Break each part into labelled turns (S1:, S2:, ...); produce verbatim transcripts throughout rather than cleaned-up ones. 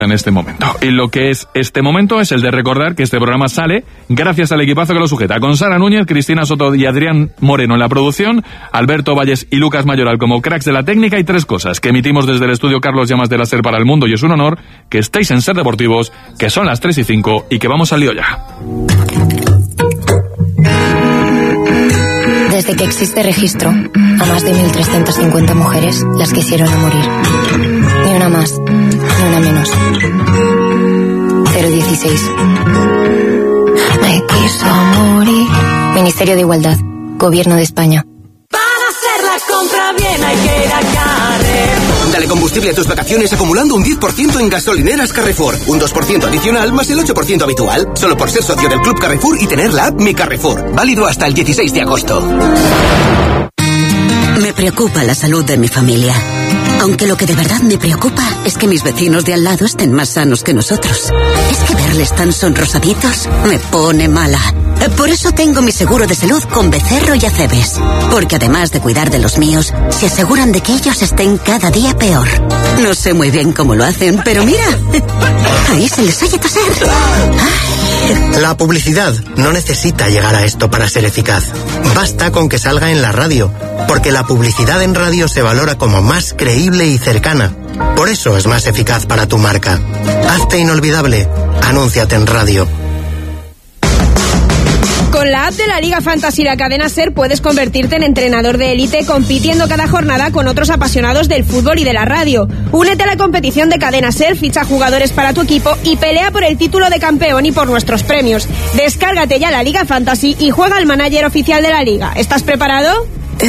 S1: en este momento. Y lo que es este momento es el de recordar que este programa sale gracias al equipazo que lo sujeta, con Sara Núñez, Cristina Soto y Adrián Moreno en la producción, Alberto Valles y Lucas Mayoral como cracks de la técnica, y tres cosas que emitimos desde el estudio Carlos Llamas de la SER para el mundo, y es un honor que estéis en SER Deportivos, que son las tres y cinco y que vamos al lío ya.
S2: Desde que existe registro, a más de mil trescientas cincuenta mujeres las quisieron a morir. Ni una más, ni una menos. cero dieciséis. Me quiso morir. Ministerio de Igualdad, Gobierno de España.
S3: Para hacer la compra bien hay que ir a Carrefour.
S4: Dale combustible a tus vacaciones acumulando un diez por ciento en gasolineras Carrefour. Un dos por ciento adicional más el ocho por ciento habitual. Solo por ser socio del Club Carrefour y tener la app Mi Carrefour. Válido hasta el dieciséis de agosto.
S5: Me preocupa la salud de mi familia. Aunque lo que de verdad me preocupa es que mis vecinos de al lado estén más sanos que nosotros. Es que verles tan sonrosaditos me pone mala. Por eso tengo mi seguro de salud con Becerro y Acebes. Porque además de cuidar de los míos, se aseguran de que ellos estén cada día peor. No sé muy bien cómo lo hacen, pero mira, ahí se les oye toser. Ay.
S6: La publicidad no necesita llegar a esto para ser eficaz. Basta con que salga en la radio, porque la publicidad en radio se valora como más creíble y cercana. Por eso es más eficaz para tu marca. Hazte inolvidable. Anúnciate en radio.
S7: Con la app de la Liga Fantasy La Cadena SER puedes convertirte en entrenador de élite compitiendo cada jornada con otros apasionados del fútbol y de la radio. Únete a la competición de Cadena SER, ficha jugadores para tu equipo y pelea por el título de campeón y por nuestros premios. Descárgate ya la Liga Fantasy y juega al manager oficial de la Liga. ¿Estás preparado?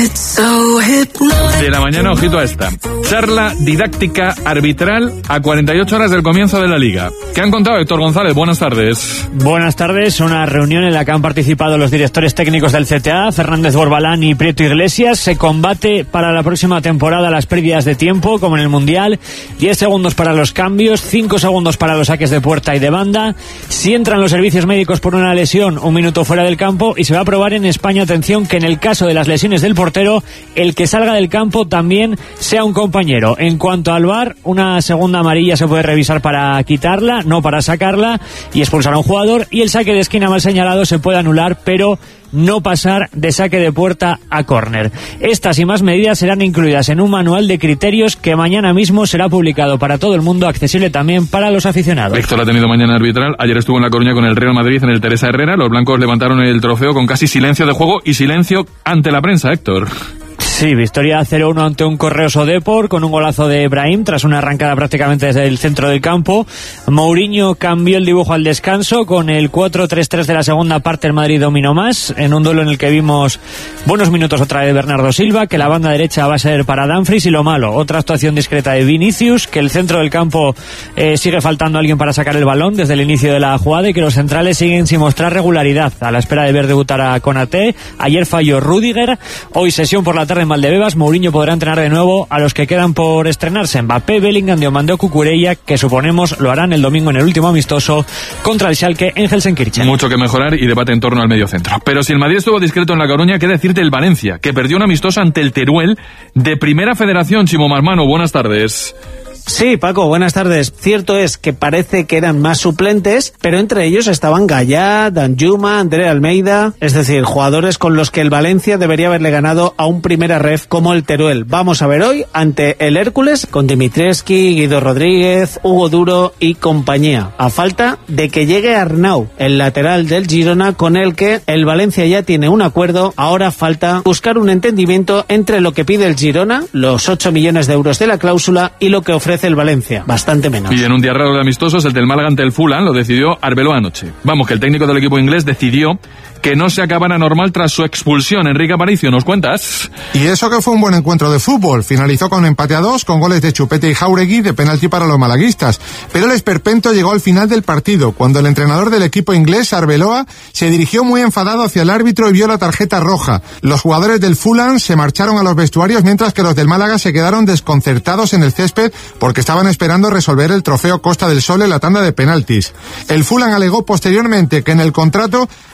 S1: De la mañana, ojito a esta. Charla didáctica arbitral a cuarenta y ocho horas del comienzo de la Liga. ¿Qué han contado, Héctor González? Buenas tardes.
S8: Buenas tardes. Una reunión en la que han participado los directores técnicos del C T A, Fernández Borbalán y Prieto Iglesias. Se combate para la próxima temporada las pérdidas de tiempo, como en el Mundial. diez segundos para los cambios, cinco segundos para los saques de puerta y de banda. Si entran los servicios médicos por una lesión, un minuto fuera del campo. Y se va a probar en España, atención, que en el caso de las lesiones del portero, el que salga del campo también sea un compañero. En cuanto al V A R, una segunda amarilla se puede revisar para quitarla, no para sacarla, y expulsar a un jugador, y el saque de esquina mal señalado se puede anular, pero no pasar de saque de puerta a córner. Estas y más medidas serán incluidas en un manual de criterios que mañana mismo será publicado para todo el mundo, accesible también para los aficionados.
S1: Héctor ha tenido mañana arbitral. Ayer estuvo en La Coruña con el Real Madrid en el Teresa Herrera. Los blancos levantaron el trofeo con casi silencio de juego y silencio ante la prensa, Héctor.
S8: Sí, victoria cero uno ante un Correoso Depor con un golazo de Brahim tras una arrancada prácticamente desde el centro del campo. Mourinho cambió el dibujo al descanso con el cuatro tres tres de la segunda parte. El Madrid dominó más en un duelo en el que vimos buenos minutos otra vez de Bernardo Silva, que la banda derecha va a ser para Dumfries, y lo malo, otra actuación discreta de Vinicius, que el centro del campo eh, sigue faltando alguien para sacar el balón desde el inicio de la jugada, y que los centrales siguen sin mostrar regularidad a la espera de ver debutar a Konaté. Ayer falló Rüdiger, hoy sesión por la tarde en Valdebebas. Mourinho podrá entrenar de nuevo a los que quedan por estrenarse: Mbappé, Bellingham, Diomandé o Cucurella, que suponemos lo harán el domingo en el último amistoso contra el Schalke en Helsenkirchen.
S1: Mucho que mejorar y debate en torno al mediocentro. Pero si el Madrid estuvo discreto en La Coruña, ¿qué decirte del Valencia, que perdió un amistoso ante el Teruel de Primera Federación? Chimo Marmano, buenas tardes.
S9: Sí, Paco, buenas tardes. Cierto es que parece que eran más suplentes, pero entre ellos estaban Gallá, Danjuma, André Almeida, es decir, jugadores con los que el Valencia debería haberle ganado a un primera ref como el Teruel. Vamos a ver hoy ante el Hércules con Dimitrescu, Guido Rodríguez, Hugo Duro y compañía, a falta de que llegue Arnau, el lateral del Girona, con el que el Valencia ya tiene un acuerdo. Ahora falta buscar un entendimiento entre lo que pide el Girona, los ocho millones de euros de la cláusula, y lo que ofrece el Valencia, bastante menos.
S1: Y en un día raro de amistosos, el del Málaga ante el Fulham, lo decidió Arbeloa anoche. Vamos, que el técnico del equipo inglés decidió que no se acabara normal tras su expulsión. Enrique Aparicio, ¿nos cuentas?
S10: Y eso que fue un buen encuentro de fútbol. Finalizó con empate a dos, con goles de Chupete y Jauregui de penalti para los malaguistas. Pero el esperpento llegó al final del partido, cuando el entrenador del equipo inglés, Arbeloa, se dirigió muy enfadado hacia el árbitro y vio la tarjeta roja. Los jugadores del Fulham se marcharon a los vestuarios, mientras que los del Málaga se quedaron desconcertados en el césped porque estaban esperando resolver el trofeo Costa del Sol en la tanda de penaltis. El Fulham alegó posteriormente que en el contrato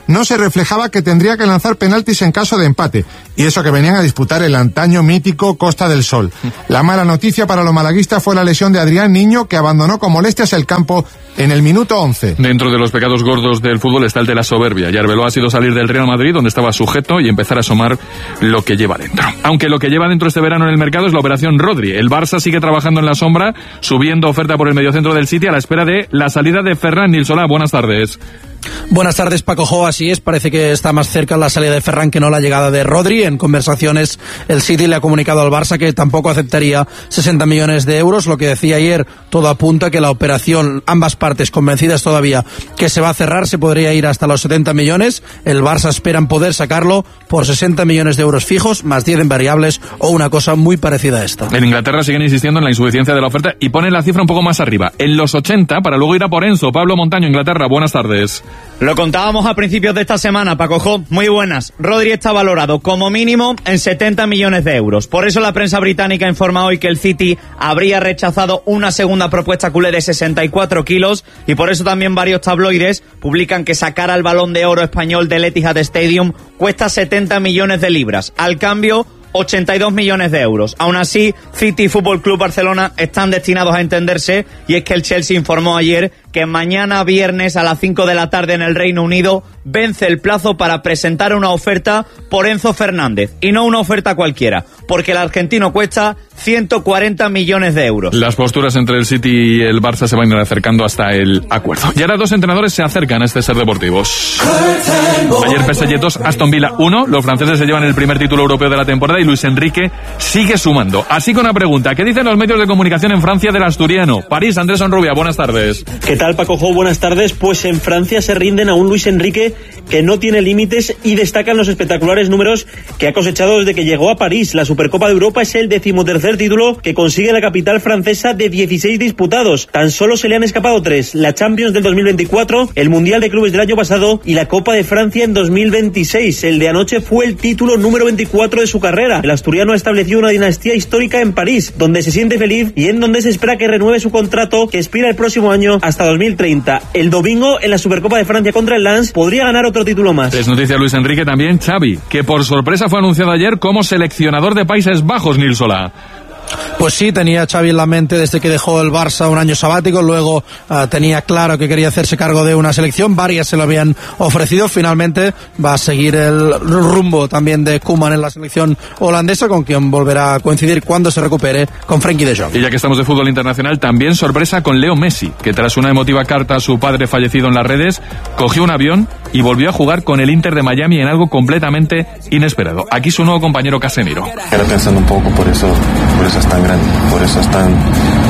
S10: no se reflejaba que tendría que lanzar penaltis en caso de empate, y eso que venían a disputar el antaño mítico Costa del Sol. La mala noticia para los malaguistas fue la lesión de Adrián Niño, que abandonó con molestias el campo en el minuto once.
S1: Dentro de los pecados gordos del fútbol está el de la soberbia, y Arbeloa ha sido salir del Real Madrid, donde estaba sujeto, y empezar a asomar lo que lleva dentro. Aunque lo que lleva dentro este verano en el mercado es la operación Rodri. El Barça sigue trabajando en la sombra, subiendo oferta por el mediocentro del City a la espera de la salida de Ferran Nilssolá. Buenas tardes.
S11: Buenas tardes, Paco Jo. Así es, parece que está más cerca la salida de Ferran que no la llegada de Rodri. En conversaciones, el City le ha comunicado al Barça que tampoco aceptaría sesenta millones de euros. Lo que decía ayer, todo apunta a que la operación, ambas partes convencidas todavía que se va a cerrar, se podría ir hasta los setenta millones. El Barça esperan poder sacarlo por sesenta millones de euros fijos, más diez en variables, o una cosa muy parecida a esta.
S1: En Inglaterra siguen insistiendo en la insuficiencia de la oferta y ponen la cifra un poco más arriba, en los ochenta, para luego ir a por Enzo. Pablo Montaño, Inglaterra, buenas tardes.
S12: Lo contábamos a principios de esta semana, Paco Jo. Muy buenas. Rodri está valorado como mínimo en setenta millones de euros. Por eso la prensa británica informa hoy que el City habría rechazado una segunda propuesta culé de sesenta y cuatro kilos, y por eso también varios tabloides publican que sacar al Balón de Oro español del Etihad Stadium cuesta setenta millones de libras. Al cambio, ochenta y dos millones de euros. Aún así, City y Fútbol Club Barcelona están destinados a entenderse, y es que el Chelsea informó ayer que mañana viernes a las cinco de la tarde en el Reino Unido vence el plazo para presentar una oferta por Enzo Fernández, y no una oferta cualquiera, porque el argentino cuesta ciento cuarenta millones de euros.
S1: Las posturas entre el City y el Barça se van a ir acercando hasta el acuerdo. Y ahora dos entrenadores se acercan a este Ser Deportivos. Ayer P S G dos, Aston Villa uno. Los franceses se llevan el primer título europeo de la temporada y Luis Enrique sigue sumando. Así con una pregunta: ¿qué dicen los medios de comunicación en Francia del asturiano? París, Andrés Onrubia, buenas tardes.
S13: ¿Qué tal, Paco Jo? Buenas tardes. Pues en Francia se rinden a un Luis Enrique que no tiene límites y destacan los espectaculares números que ha cosechado desde que llegó a París. La Supercopa de Europa es el decimotercer título que consigue la capital francesa de dieciséis disputados. Tan solo se le han escapado tres: la Champions del dos mil veinticuatro, el Mundial de Clubes del año pasado y la Copa de Francia en dos mil veintiséis. El de anoche fue el título número veinticuatro de su carrera. El asturiano ha establecido una dinastía histórica en París, donde se siente feliz y en donde se espera que renueve su contrato, que expira el próximo año hasta dos mil treinta. El domingo, en la Supercopa de Francia contra el Lens, podría ganar otro título más.
S1: Es noticia Luis Enrique también Xavi, que por sorpresa fue anunciado ayer como seleccionador de Países Bajos, Nilssolá.
S11: Pues sí, tenía Xavi en la mente desde que dejó el Barça un año sabático, luego uh, tenía claro que quería hacerse cargo de una selección, varias se lo habían ofrecido, finalmente va a seguir el rumbo también de Koeman en la selección holandesa, con quien volverá a coincidir cuando se recupere con Frenkie de Jong.
S1: Y ya que estamos de fútbol internacional, también sorpresa con Leo Messi, que tras una emotiva carta a su padre fallecido en las redes, cogió un avión y volvió a jugar con el Inter de Miami en algo completamente inesperado. Aquí su nuevo compañero Casemiro.
S14: Era pensando un poco, por eso, por eso es tan grande, por eso es tan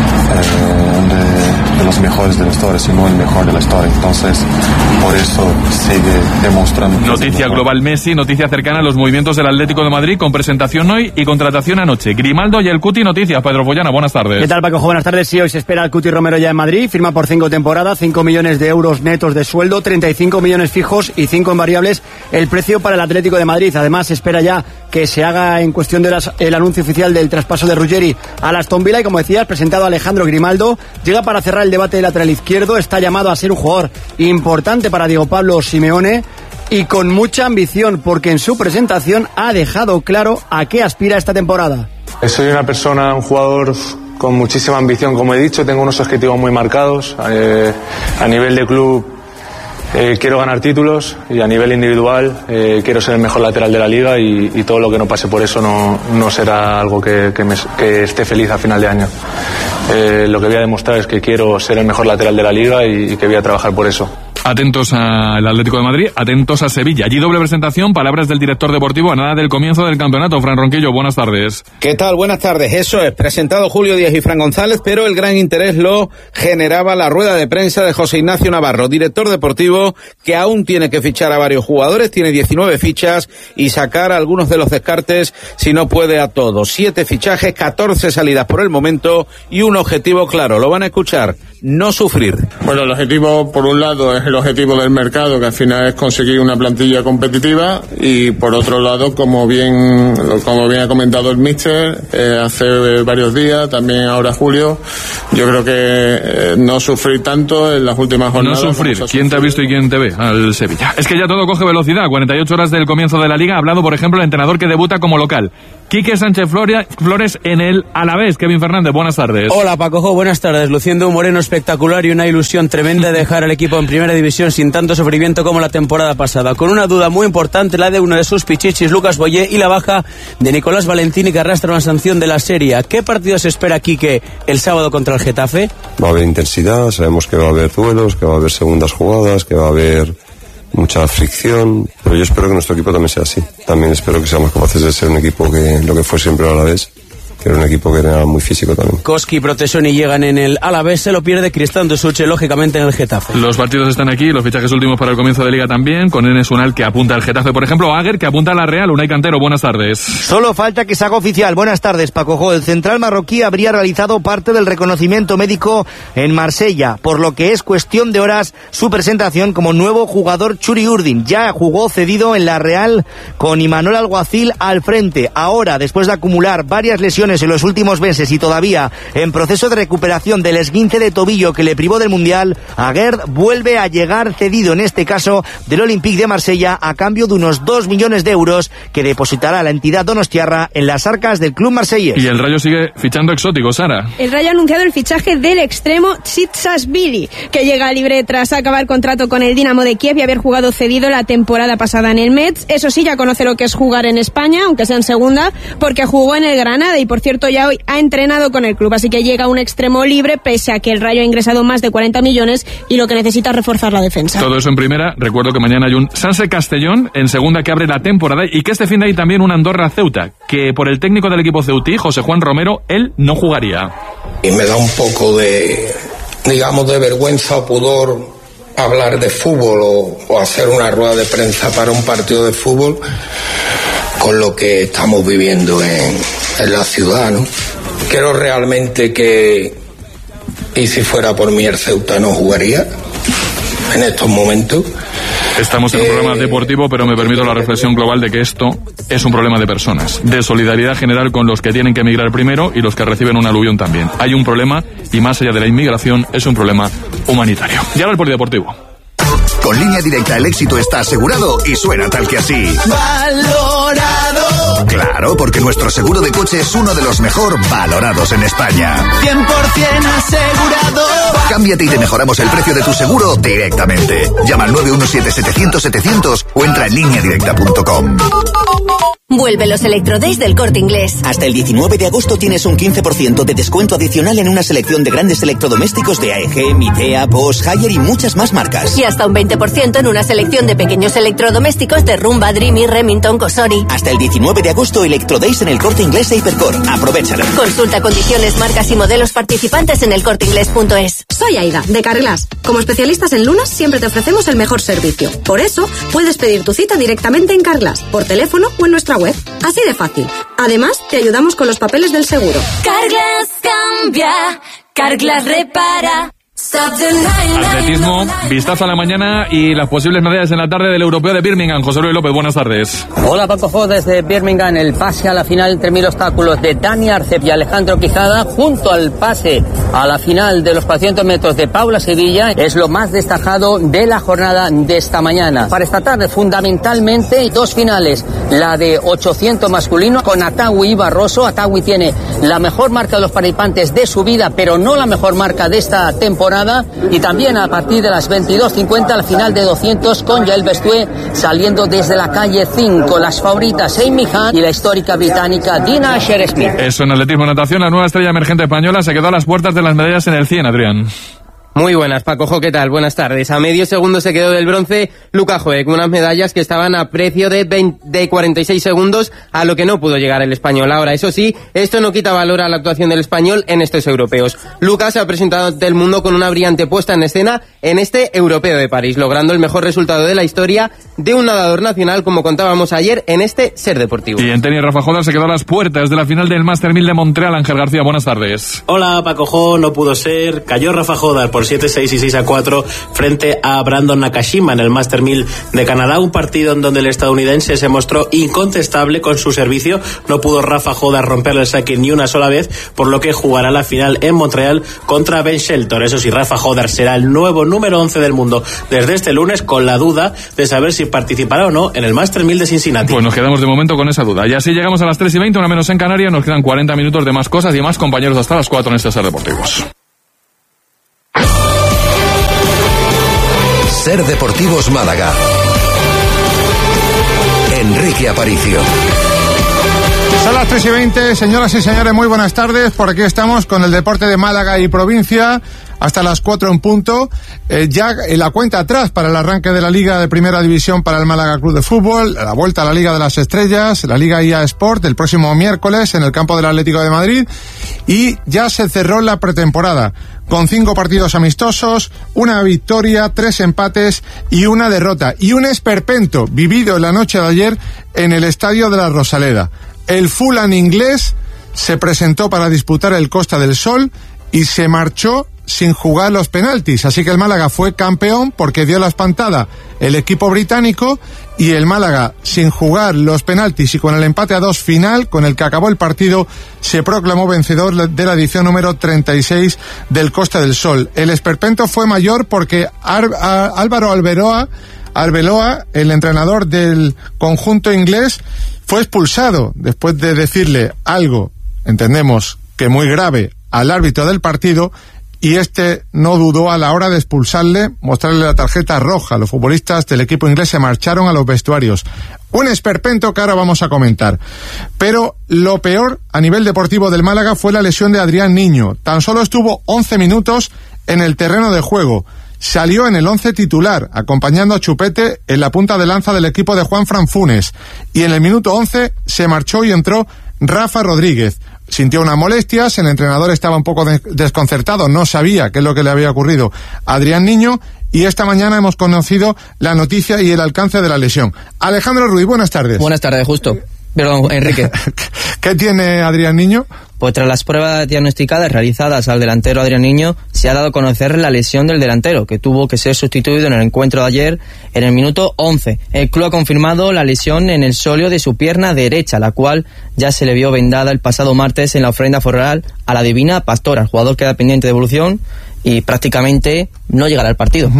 S14: eh, de, de los mejores de la historia, si no el mejor de la historia. Entonces, por eso sigue demostrando.
S1: Noticia global Messi, noticia cercana a los movimientos del Atlético de Madrid, con presentación hoy y contratación anoche. Grimaldo y el Cuti, noticias. Pedro Follana, buenas tardes.
S15: ¿Qué tal, Paco? Buenas tardes. Sí, hoy se espera el Cuti Romero ya en Madrid, firma por cinco temporadas, cinco millones de euros netos de sueldo, treinta y cinco millones fijos y cinco en variables el precio para el Atlético de Madrid. Además, se espera ya que se haga en cuestión de horas el anuncio oficial del traspaso de Ruggeri al Aston Villa, y como decías, presentado a Alejandro Grimaldo, llega para cerrar el debate de lateral izquierdo, está llamado a ser un jugador importante para Diego Pablo Simeone y con mucha ambición, porque en su presentación ha dejado claro a qué aspira esta temporada.
S14: Soy una persona, un jugador con muchísima ambición, como he dicho, tengo unos objetivos muy marcados, eh, a nivel de club. Eh, quiero ganar títulos, y a nivel individual eh, quiero ser el mejor lateral de la liga, y, y todo lo que no pase por eso no, no será algo que, que, me, que esté feliz a final de año. Eh, lo que voy a demostrar es que quiero ser el mejor lateral de la liga y, y que voy a trabajar por eso.
S1: Atentos al Atlético de Madrid, atentos a Sevilla. Allí doble presentación, palabras del director deportivo a nada del comienzo del campeonato. Fran Ronquillo, buenas tardes.
S16: ¿Qué tal? Buenas tardes. Eso es, presentado Julio Díaz y Fran González, pero el gran interés lo generaba la rueda de prensa de José Ignacio Navarro, director deportivo, que aún tiene que fichar a varios jugadores, tiene diecinueve fichas y sacar a algunos de los descartes si no puede a todos. Siete fichajes, catorce salidas por el momento y un objetivo claro. Lo van a escuchar. no sufrir.
S17: Bueno, el objetivo, por un lado, es el objetivo del mercado, que al final es conseguir una plantilla competitiva, y por otro lado, como bien, como bien ha comentado el míster, eh, hace varios días, también ahora Julio, yo creo que eh, no sufrir tanto en las últimas jornadas.
S1: No sufrir. ¿Quién te ha visto y quién te ve? Al Sevilla. Es que ya todo coge velocidad. cuarenta y ocho horas del comienzo de la Liga. Ha hablado, por ejemplo, el entrenador que debuta como local. Quique Sánchez Flores en el Alavés. Kevin Fernández, buenas tardes.
S18: Hola, Pacojo, buenas tardes. Luciendo un Moreno espectacular y una ilusión tremenda de dejar al equipo en primera división sin tanto sufrimiento como la temporada pasada. Con una duda muy importante, la de uno de sus pichichis, Lucas Boyé, y la baja de Nicolás Valentini, que arrastra una sanción de la Serie. ¿Qué partido se espera, Quique, el sábado contra el Getafe?
S19: Va a haber intensidad, sabemos que va a haber duelos, que va a haber segundas jugadas, que va a haber mucha fricción, pero yo espero que nuestro equipo también sea así. También espero que seamos capaces de ser un equipo que lo que fue siempre a la vez, que era un equipo que era muy físico también.
S18: Koski y Protesoni llegan en el Alavés, se lo pierde Cristán de Suche, lógicamente, en el Getafe.
S1: Los partidos están aquí, los fichajes últimos para el comienzo de Liga también, con Enes Unal, que apunta al Getafe, por ejemplo, Aguer, que apunta a la Real. Unai Cantero, buenas tardes.
S20: Solo falta que se haga oficial. Buenas tardes, Pacojo. El central marroquí habría realizado parte del reconocimiento médico en Marsella, por lo que es cuestión de horas su presentación como nuevo jugador. Churi Urdin ya jugó cedido en la Real con Imanol Alguacil al frente. Ahora, después de acumular varias lesiones en los últimos meses y todavía en proceso de recuperación del esguince de tobillo que le privó del Mundial, Aguerd vuelve a llegar cedido, en este caso del Olympique de Marsella, a cambio de unos dos millones de euros que depositará la entidad donostiarra en las arcas del club marsellés.
S1: Y el Rayo sigue fichando exóticos, Sara.
S7: El Rayo ha anunciado el fichaje del extremo Tsitsasvili, que llega libre tras acabar contrato con el Dinamo de Kiev y haber jugado cedido la temporada pasada en el Metz. Eso sí, ya conoce lo que es jugar en España, aunque sea en segunda, porque jugó en el Granada y, por cierto, ya hoy ha entrenado con el club, así que llega un extremo libre, pese a que el Rayo ha ingresado más de cuarenta millones y lo que necesita es reforzar la defensa.
S1: Todo eso en primera. Recuerdo que mañana hay un Sanse Castellón en segunda que abre la temporada, y que este fin de hay también un Andorra Ceuta, que por el técnico del equipo ceutí, José Juan Romero, él no jugaría.
S21: Y me da un poco de, digamos, de vergüenza o pudor hablar de fútbol o, o hacer una rueda de prensa para un partido de fútbol con lo que estamos viviendo en, en la ciudad, ¿no? Creo realmente que, y si fuera por mí, el Ceuta no jugaría en estos momentos.
S1: Estamos en un eh, programa deportivo, pero me permito la reflexión global de que esto es un problema de personas, de solidaridad general con los que tienen que emigrar primero y los que reciben un aluvión también. Hay un problema, y más allá de la inmigración, es un problema humanitario. Y ahora el polideportivo.
S22: Con Línea Directa el éxito está asegurado y suena tal que así. ¡Valorado! Claro, porque nuestro seguro de coche es uno de los mejor valorados en España.
S3: cien por ciento asegurado.
S22: Cámbiate y te mejoramos el precio de tu seguro directamente. Llama al nueve uno siete setecientos setecientos o entra en línea directa punto com.
S23: Vuelve los Electrodays del Corte Inglés.
S24: Hasta el diecinueve de agosto tienes un quince por ciento de descuento adicional en una selección de grandes electrodomésticos de A E G, Midea, Bosch, Haier y muchas más marcas.
S23: Y hasta un veinte por ciento en una selección de pequeños electrodomésticos de Rumba, Dreamy, Remington, Cosori.
S24: Hasta el diecinueve de agosto, Electrodays en el Corte Inglés e Hipercor. Aprovéchalo.
S23: Consulta condiciones, marcas y modelos participantes en el corte inglés punto es.
S25: Soy Aida, de Carglass. Como especialistas en lunas, siempre te ofrecemos el mejor servicio. Por eso, puedes pedir tu cita directamente en Carglass, por teléfono o en nuestra web. Así de fácil. Además, te ayudamos con los papeles del seguro.
S3: Carglass cambia, Carglass repara.
S1: Atletismo, vistazo a la mañana y las posibles medallas en la tarde del Europeo de Birmingham. José Luis López, buenas tardes.
S26: Hola, Paco Jo, desde Birmingham. El pase a la final entre mil obstáculos de Dani Arcep y Alejandro Quijada, junto al pase a la final de los cuatrocientos metros de Paula Sevilla, es lo más destacado de la jornada de esta mañana. Para esta tarde, fundamentalmente, dos finales. La de ochocientos masculino con Atawi y Barroso. Atawi tiene la mejor marca de los participantes de su vida, pero no la mejor marca de esta temporada. Y también a partir de las veintidós cincuenta la final de doscientos con Yael Bestue saliendo desde la calle cinco. Las favoritas Amy Hunt y la histórica británica Dina Asher-Smith.
S1: Eso en atletismo, natación, la nueva estrella emergente española se quedó a las puertas de las medallas en el cien, Adrián.
S2: Muy buenas, Pacojo, ¿qué tal? Buenas tardes. A medio segundo se quedó del bronce Luka Joek, unas medallas que estaban a precio de, veinte, de cuarenta y seis segundos, a lo que no pudo llegar el español. Ahora, eso sí, esto no quita valor a la actuación del español en estos europeos. Luka se ha presentado ante el mundo con una brillante puesta en escena en este Europeo de París, logrando el mejor resultado de la historia de un nadador nacional, como contábamos ayer en este Ser Deportivo.
S1: Y en tenis, Rafa Joda se quedó a las puertas de la final del Master mil de Montreal. Ángel García, buenas tardes.
S4: Hola, Pacojo, no pudo ser. Cayó Rafa Joda por siete seis y seis a cuatro frente a Brandon Nakashima en el Master mil de Canadá, un partido en donde el estadounidense se mostró incontestable con su servicio. No pudo Rafa Joda romperle el saque ni una sola vez, por lo que jugará la final en Montreal contra Ben Shelton. Eso sí, Rafa Joda será el nuevo número once del mundo desde este lunes, con la duda de saber si participará o no en el Master mil de Cincinnati.
S1: Pues nos quedamos de momento con esa duda. Y así llegamos a las tres y veinte, una menos en Canarias. Nos quedan cuarenta minutos de más cosas y más compañeros hasta las cuatro en este Ser Deportivos.
S22: Ser Deportivos Málaga. Enrique Aparicio.
S10: Son las tres y veinte, señoras y señores, muy buenas tardes. Por aquí estamos con el deporte de Málaga y provincia hasta las cuatro en punto. Eh, ya en la cuenta atrás para el arranque de la Liga de Primera División para el Málaga Club de Fútbol, la vuelta a la Liga de las Estrellas, la Liga I A Sport el próximo miércoles en el campo del Atlético de Madrid, y ya se cerró la pretemporada con cinco partidos amistosos, una victoria, tres empates y una derrota, y un esperpento vivido en la noche de ayer en el Estadio de la Rosaleda. El Fulham inglés se presentó para disputar el Costa del Sol y se marchó sin jugar los penaltis, así que el Málaga fue campeón porque dio la espantada el equipo británico, y el Málaga, sin jugar los penaltis y con el empate a dos final con el que acabó el partido, se proclamó vencedor de la edición número treinta y seis del Costa del Sol. El esperpento fue mayor porque Ar- a- Álvaro Arbeloa, Arbeloa, el entrenador del conjunto inglés, fue expulsado después de decirle algo, entendemos que muy grave, al árbitro del partido, y este no dudó a la hora de expulsarle, mostrarle la tarjeta roja. Los futbolistas del equipo inglés se marcharon a los vestuarios. Un esperpento que ahora vamos a comentar. Pero lo peor a nivel deportivo del Málaga fue la lesión de Adrián Niño. Tan solo estuvo once minutos en el terreno de juego. Salió en el once titular, acompañando a Chupete en la punta de lanza del equipo de Juanfran Funes. Y en el minuto once se marchó y entró Rafa Rodríguez. Sintió unas molestias, el entrenador estaba un poco de- desconcertado, no sabía qué es lo que le había ocurrido a Adrián Niño, y esta mañana hemos conocido la noticia y el alcance de la lesión. Alejandro Ruiz, buenas tardes.
S5: Buenas tardes, justo. Perdón, Enrique.
S10: ¿Qué tiene Adrián Niño?
S5: Pues tras las pruebas diagnosticadas realizadas al delantero Adrián Niño, se ha dado a conocer la lesión del delantero, que tuvo que ser sustituido en el encuentro de ayer en el minuto once. El club ha confirmado la lesión en el sóleo de su pierna derecha, la cual ya se le vio vendada el pasado martes en la ofrenda floral a la Divina Pastora. El jugador queda pendiente de evolución y prácticamente no llegará al partido.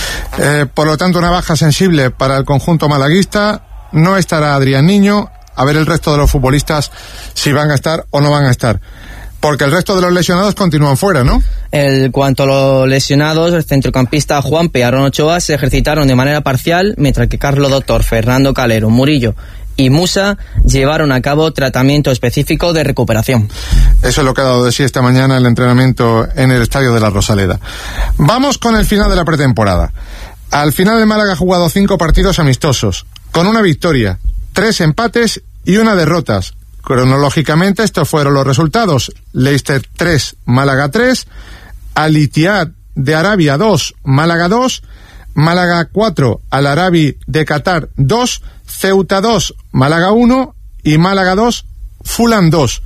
S10: Eh, por lo tanto, una baja sensible para el conjunto malaguista. No estará Adrián Niño. A ver el resto de los futbolistas si van a estar o no van a estar. Porque el resto de los lesionados continúan fuera, ¿no?
S5: En cuanto a los lesionados, el centrocampista Juanpe y Aaron Ochoa se ejercitaron de manera parcial, mientras que Carlos Doctor, Fernando Calero, Murillo y Musa llevaron a cabo tratamiento específico de recuperación.
S10: Eso es lo que ha dado de sí esta mañana el entrenamiento en el Estadio de la Rosaleda. Vamos con el final de la pretemporada. Al final, el Málaga ha jugado cinco partidos amistosos, con una victoria, tres empates y una derrota. Cronológicamente, estos fueron los resultados: Leicester tres, Málaga tres, Al Ittihad de Arabia dos, Málaga dos, Málaga cuatro, Al Arabi de Qatar dos, Ceuta dos, Málaga uno y Málaga dos, Fulham dos.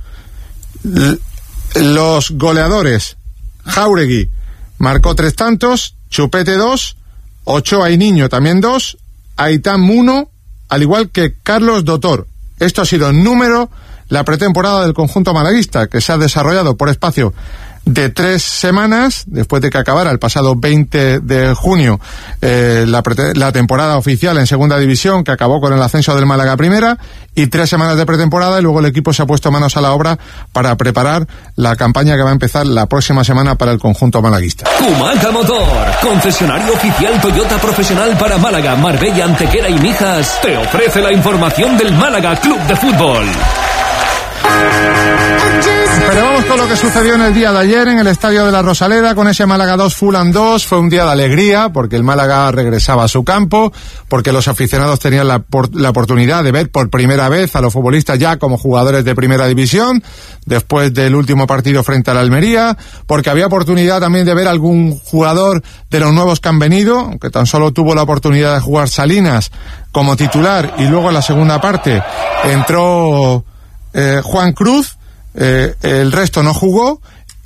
S10: L- los goleadores: Jáuregui marcó tres tantos, Chupete dos, Ochoa y Niño también dos, Aitán uno, al igual que Carlos Dotor. Esto ha sido en número la pretemporada del conjunto malaguista, que se ha desarrollado por espacio de tres semanas, después de que acabara el pasado veinte de junio eh, la, prete- la temporada oficial en Segunda División, que acabó con el ascenso del Málaga a Primera, y tres semanas de pretemporada, y luego el equipo se ha puesto manos a la obra para preparar la campaña que va a empezar la próxima semana para el conjunto malaguista.
S6: Kumaca Motor, concesionario oficial Toyota profesional para Málaga, Marbella, Antequera y Mijas, te ofrece la información del Málaga Club de Fútbol.
S10: Pero vamos con lo que sucedió en el día de ayer en el Estadio de la Rosaleda con ese Málaga dos, Fulham dos. Fue un día de alegría porque el Málaga regresaba a su campo, porque los aficionados tenían la, por, la oportunidad de ver por primera vez a los futbolistas ya como jugadores de primera división después del último partido frente a la Almería, porque había oportunidad también de ver algún jugador de los nuevos que han venido, aunque tan solo tuvo la oportunidad de jugar Salinas como titular y luego en la segunda parte entró eh, Juan Cruz. Eh, el resto no jugó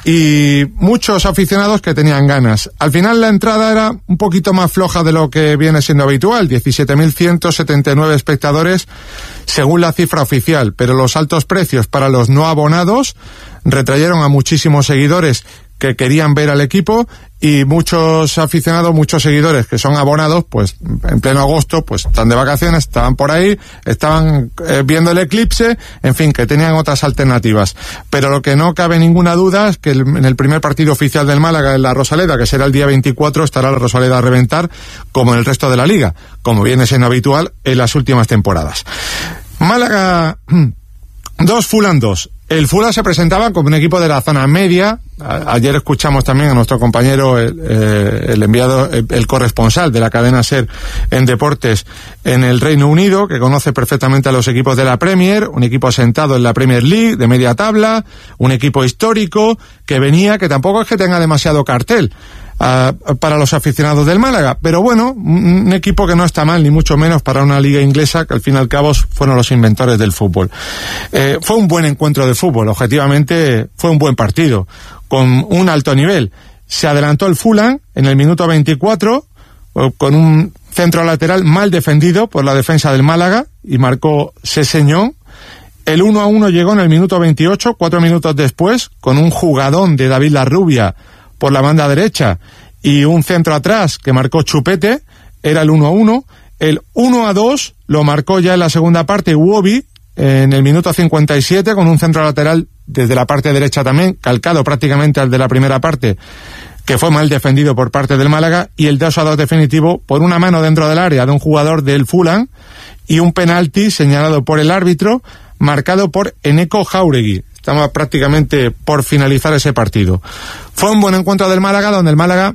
S10: y muchos aficionados que tenían ganas. Al final la entrada era un poquito más floja de lo que viene siendo habitual, diecisiete mil ciento setenta y nueve espectadores según la cifra oficial, pero los altos precios para los no abonados retrayeron a muchísimos seguidores que querían ver al equipo y muchos aficionados, muchos seguidores que son abonados, pues en pleno agosto, pues están de vacaciones, estaban por ahí, estaban eh, viendo el eclipse, en fin, que tenían otras alternativas. Pero lo que no cabe ninguna duda es que el, en el primer partido oficial del Málaga en la Rosaleda, que será el día veinticuatro, estará la Rosaleda a reventar, como en el resto de la Liga, como viene siendo habitual en las últimas temporadas. Málaga dos, Fulham dos. El Fulham se presentaba como un equipo de la zona media. A, ayer escuchamos también a nuestro compañero, el, eh, el enviado, el, el corresponsal de la cadena SER en deportes en el Reino Unido, que conoce perfectamente a los equipos de la Premier, un equipo asentado en la Premier League, de media tabla, un equipo histórico, que venía, que tampoco es que tenga demasiado cartel Uh, para los aficionados del Málaga, pero bueno, un, un equipo que no está mal, ni mucho menos para una liga inglesa que al fin y al cabo fueron los inventores del fútbol. Eh, fue un buen encuentro de fútbol, objetivamente fue un buen partido, con un alto nivel. Se adelantó el Fulham en el minuto veinticuatro, con un centro lateral mal defendido por la defensa del Málaga, y marcó Seseñón. El uno a uno llegó en el minuto veintiocho, cuatro minutos después, con un jugadón de David Larrubia por la banda derecha y un centro atrás que marcó Chupete, era el uno a uno. El uno a dos lo marcó ya en la segunda parte Iwobi en el minuto cincuenta y siete con un centro lateral desde la parte derecha también, calcado prácticamente al de la primera parte, que fue mal defendido por parte del Málaga, y el dos a dos definitivo por una mano dentro del área de un jugador del Fulham y un penalti señalado por el árbitro, marcado por Eneko Jauregui. Estamos prácticamente por finalizar ese partido. Fue un buen encuentro del Málaga, donde el Málaga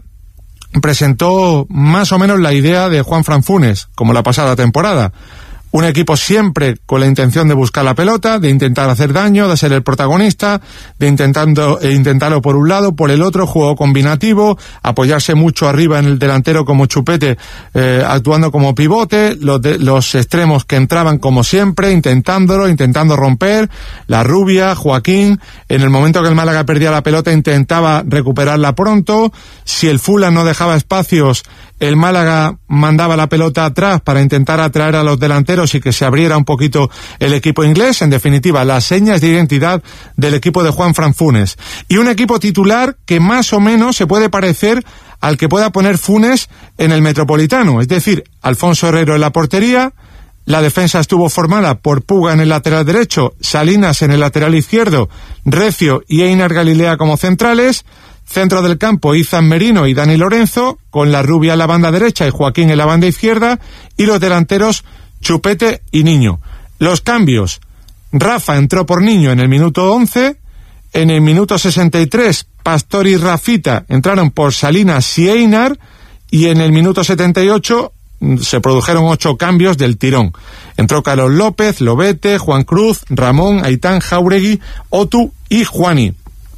S10: presentó más o menos la idea de Juanfran Funes, como la pasada temporada. Un equipo siempre con la intención de buscar la pelota, de intentar hacer daño, de ser el protagonista, de intentando eh, intentarlo por un lado, por el otro, juego combinativo, apoyarse mucho arriba en el delantero como Chupete, eh, actuando como pivote, los, de, los extremos que entraban como siempre, intentándolo, intentando romper, la Rubia, Joaquín, en el momento que el Málaga perdía la pelota intentaba recuperarla pronto, si el Fulham no dejaba espacios, el Málaga mandaba la pelota atrás para intentar atraer a los delanteros y que se abriera un poquito el equipo inglés. En definitiva, las señas de identidad del equipo de Juanfran Funes. Y un equipo titular que más o menos se puede parecer al que pueda poner Funes en el Metropolitano. Es decir, Alfonso Herrero en la portería, la defensa estuvo formada por Puga en el lateral derecho, Salinas en el lateral izquierdo, Recio y Einar Galilea como centrales. Centro del campo, Izan Merino y Dani Lorenzo, con la Rubia en la banda derecha y Joaquín en la banda izquierda, y los delanteros Chupete y Niño. Los cambios: Rafa entró por Niño en el minuto once, en el minuto sesenta y tres Pastor y Rafita entraron por Salinas y Einar, y en el minuto setenta y ocho se produjeron ocho cambios del tirón. Entró Carlos López, Lobete, Juan Cruz, Ramón, Aitán, Jauregui, Otu y Juani.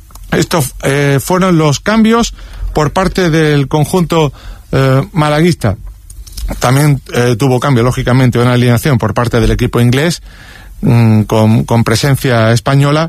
S10: Estos eh, fueron los cambios por parte del conjunto eh, malaguista. También eh, tuvo cambio, lógicamente, una alineación por parte del equipo inglés mmm, con, con presencia española,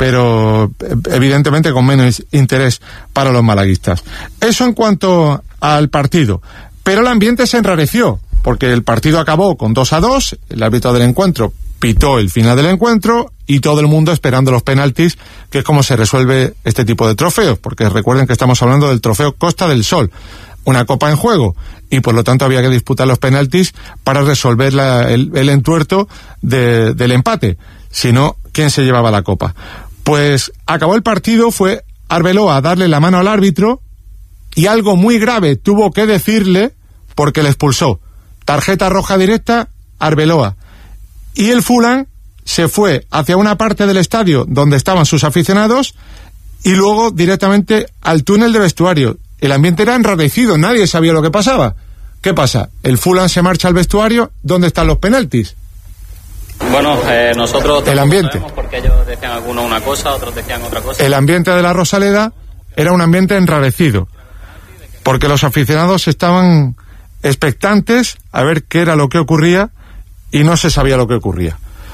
S10: pero evidentemente con menos interés para los malaguistas. Eso en cuanto al partido. Pero el ambiente se enrareció, porque el partido acabó con dos a dos, el árbitro del encuentro pitó el final del encuentro y todo el mundo esperando los penaltis, que es como se resuelve este tipo de trofeos, porque recuerden que estamos hablando del trofeo Costa del Sol, una copa en juego, y por lo tanto había que disputar los penaltis para resolver la, el, el entuerto de, del empate, si no, ¿quién se llevaba la copa? Pues acabó el partido, fue Arbeloa a darle la mano al árbitro y algo muy grave tuvo que decirle porque le expulsó. Tarjeta roja directa, Arbeloa. Y el Fulham se fue hacia una parte del estadio donde estaban sus aficionados y luego directamente al túnel de vestuario. El ambiente era enrarecido, nadie sabía lo que pasaba. ¿Qué pasa? El Fulham se marcha al vestuario, ¿dónde están los penaltis?
S8: Bueno, eh, nosotros
S10: el ambiente.
S8: Porque ellos decían algunos una cosa, otros decían otra cosa.
S10: El ambiente de la Rosaleda era un ambiente enrarecido, porque los aficionados estaban expectantes a ver qué era lo que ocurría y no se sabía lo que ocurría.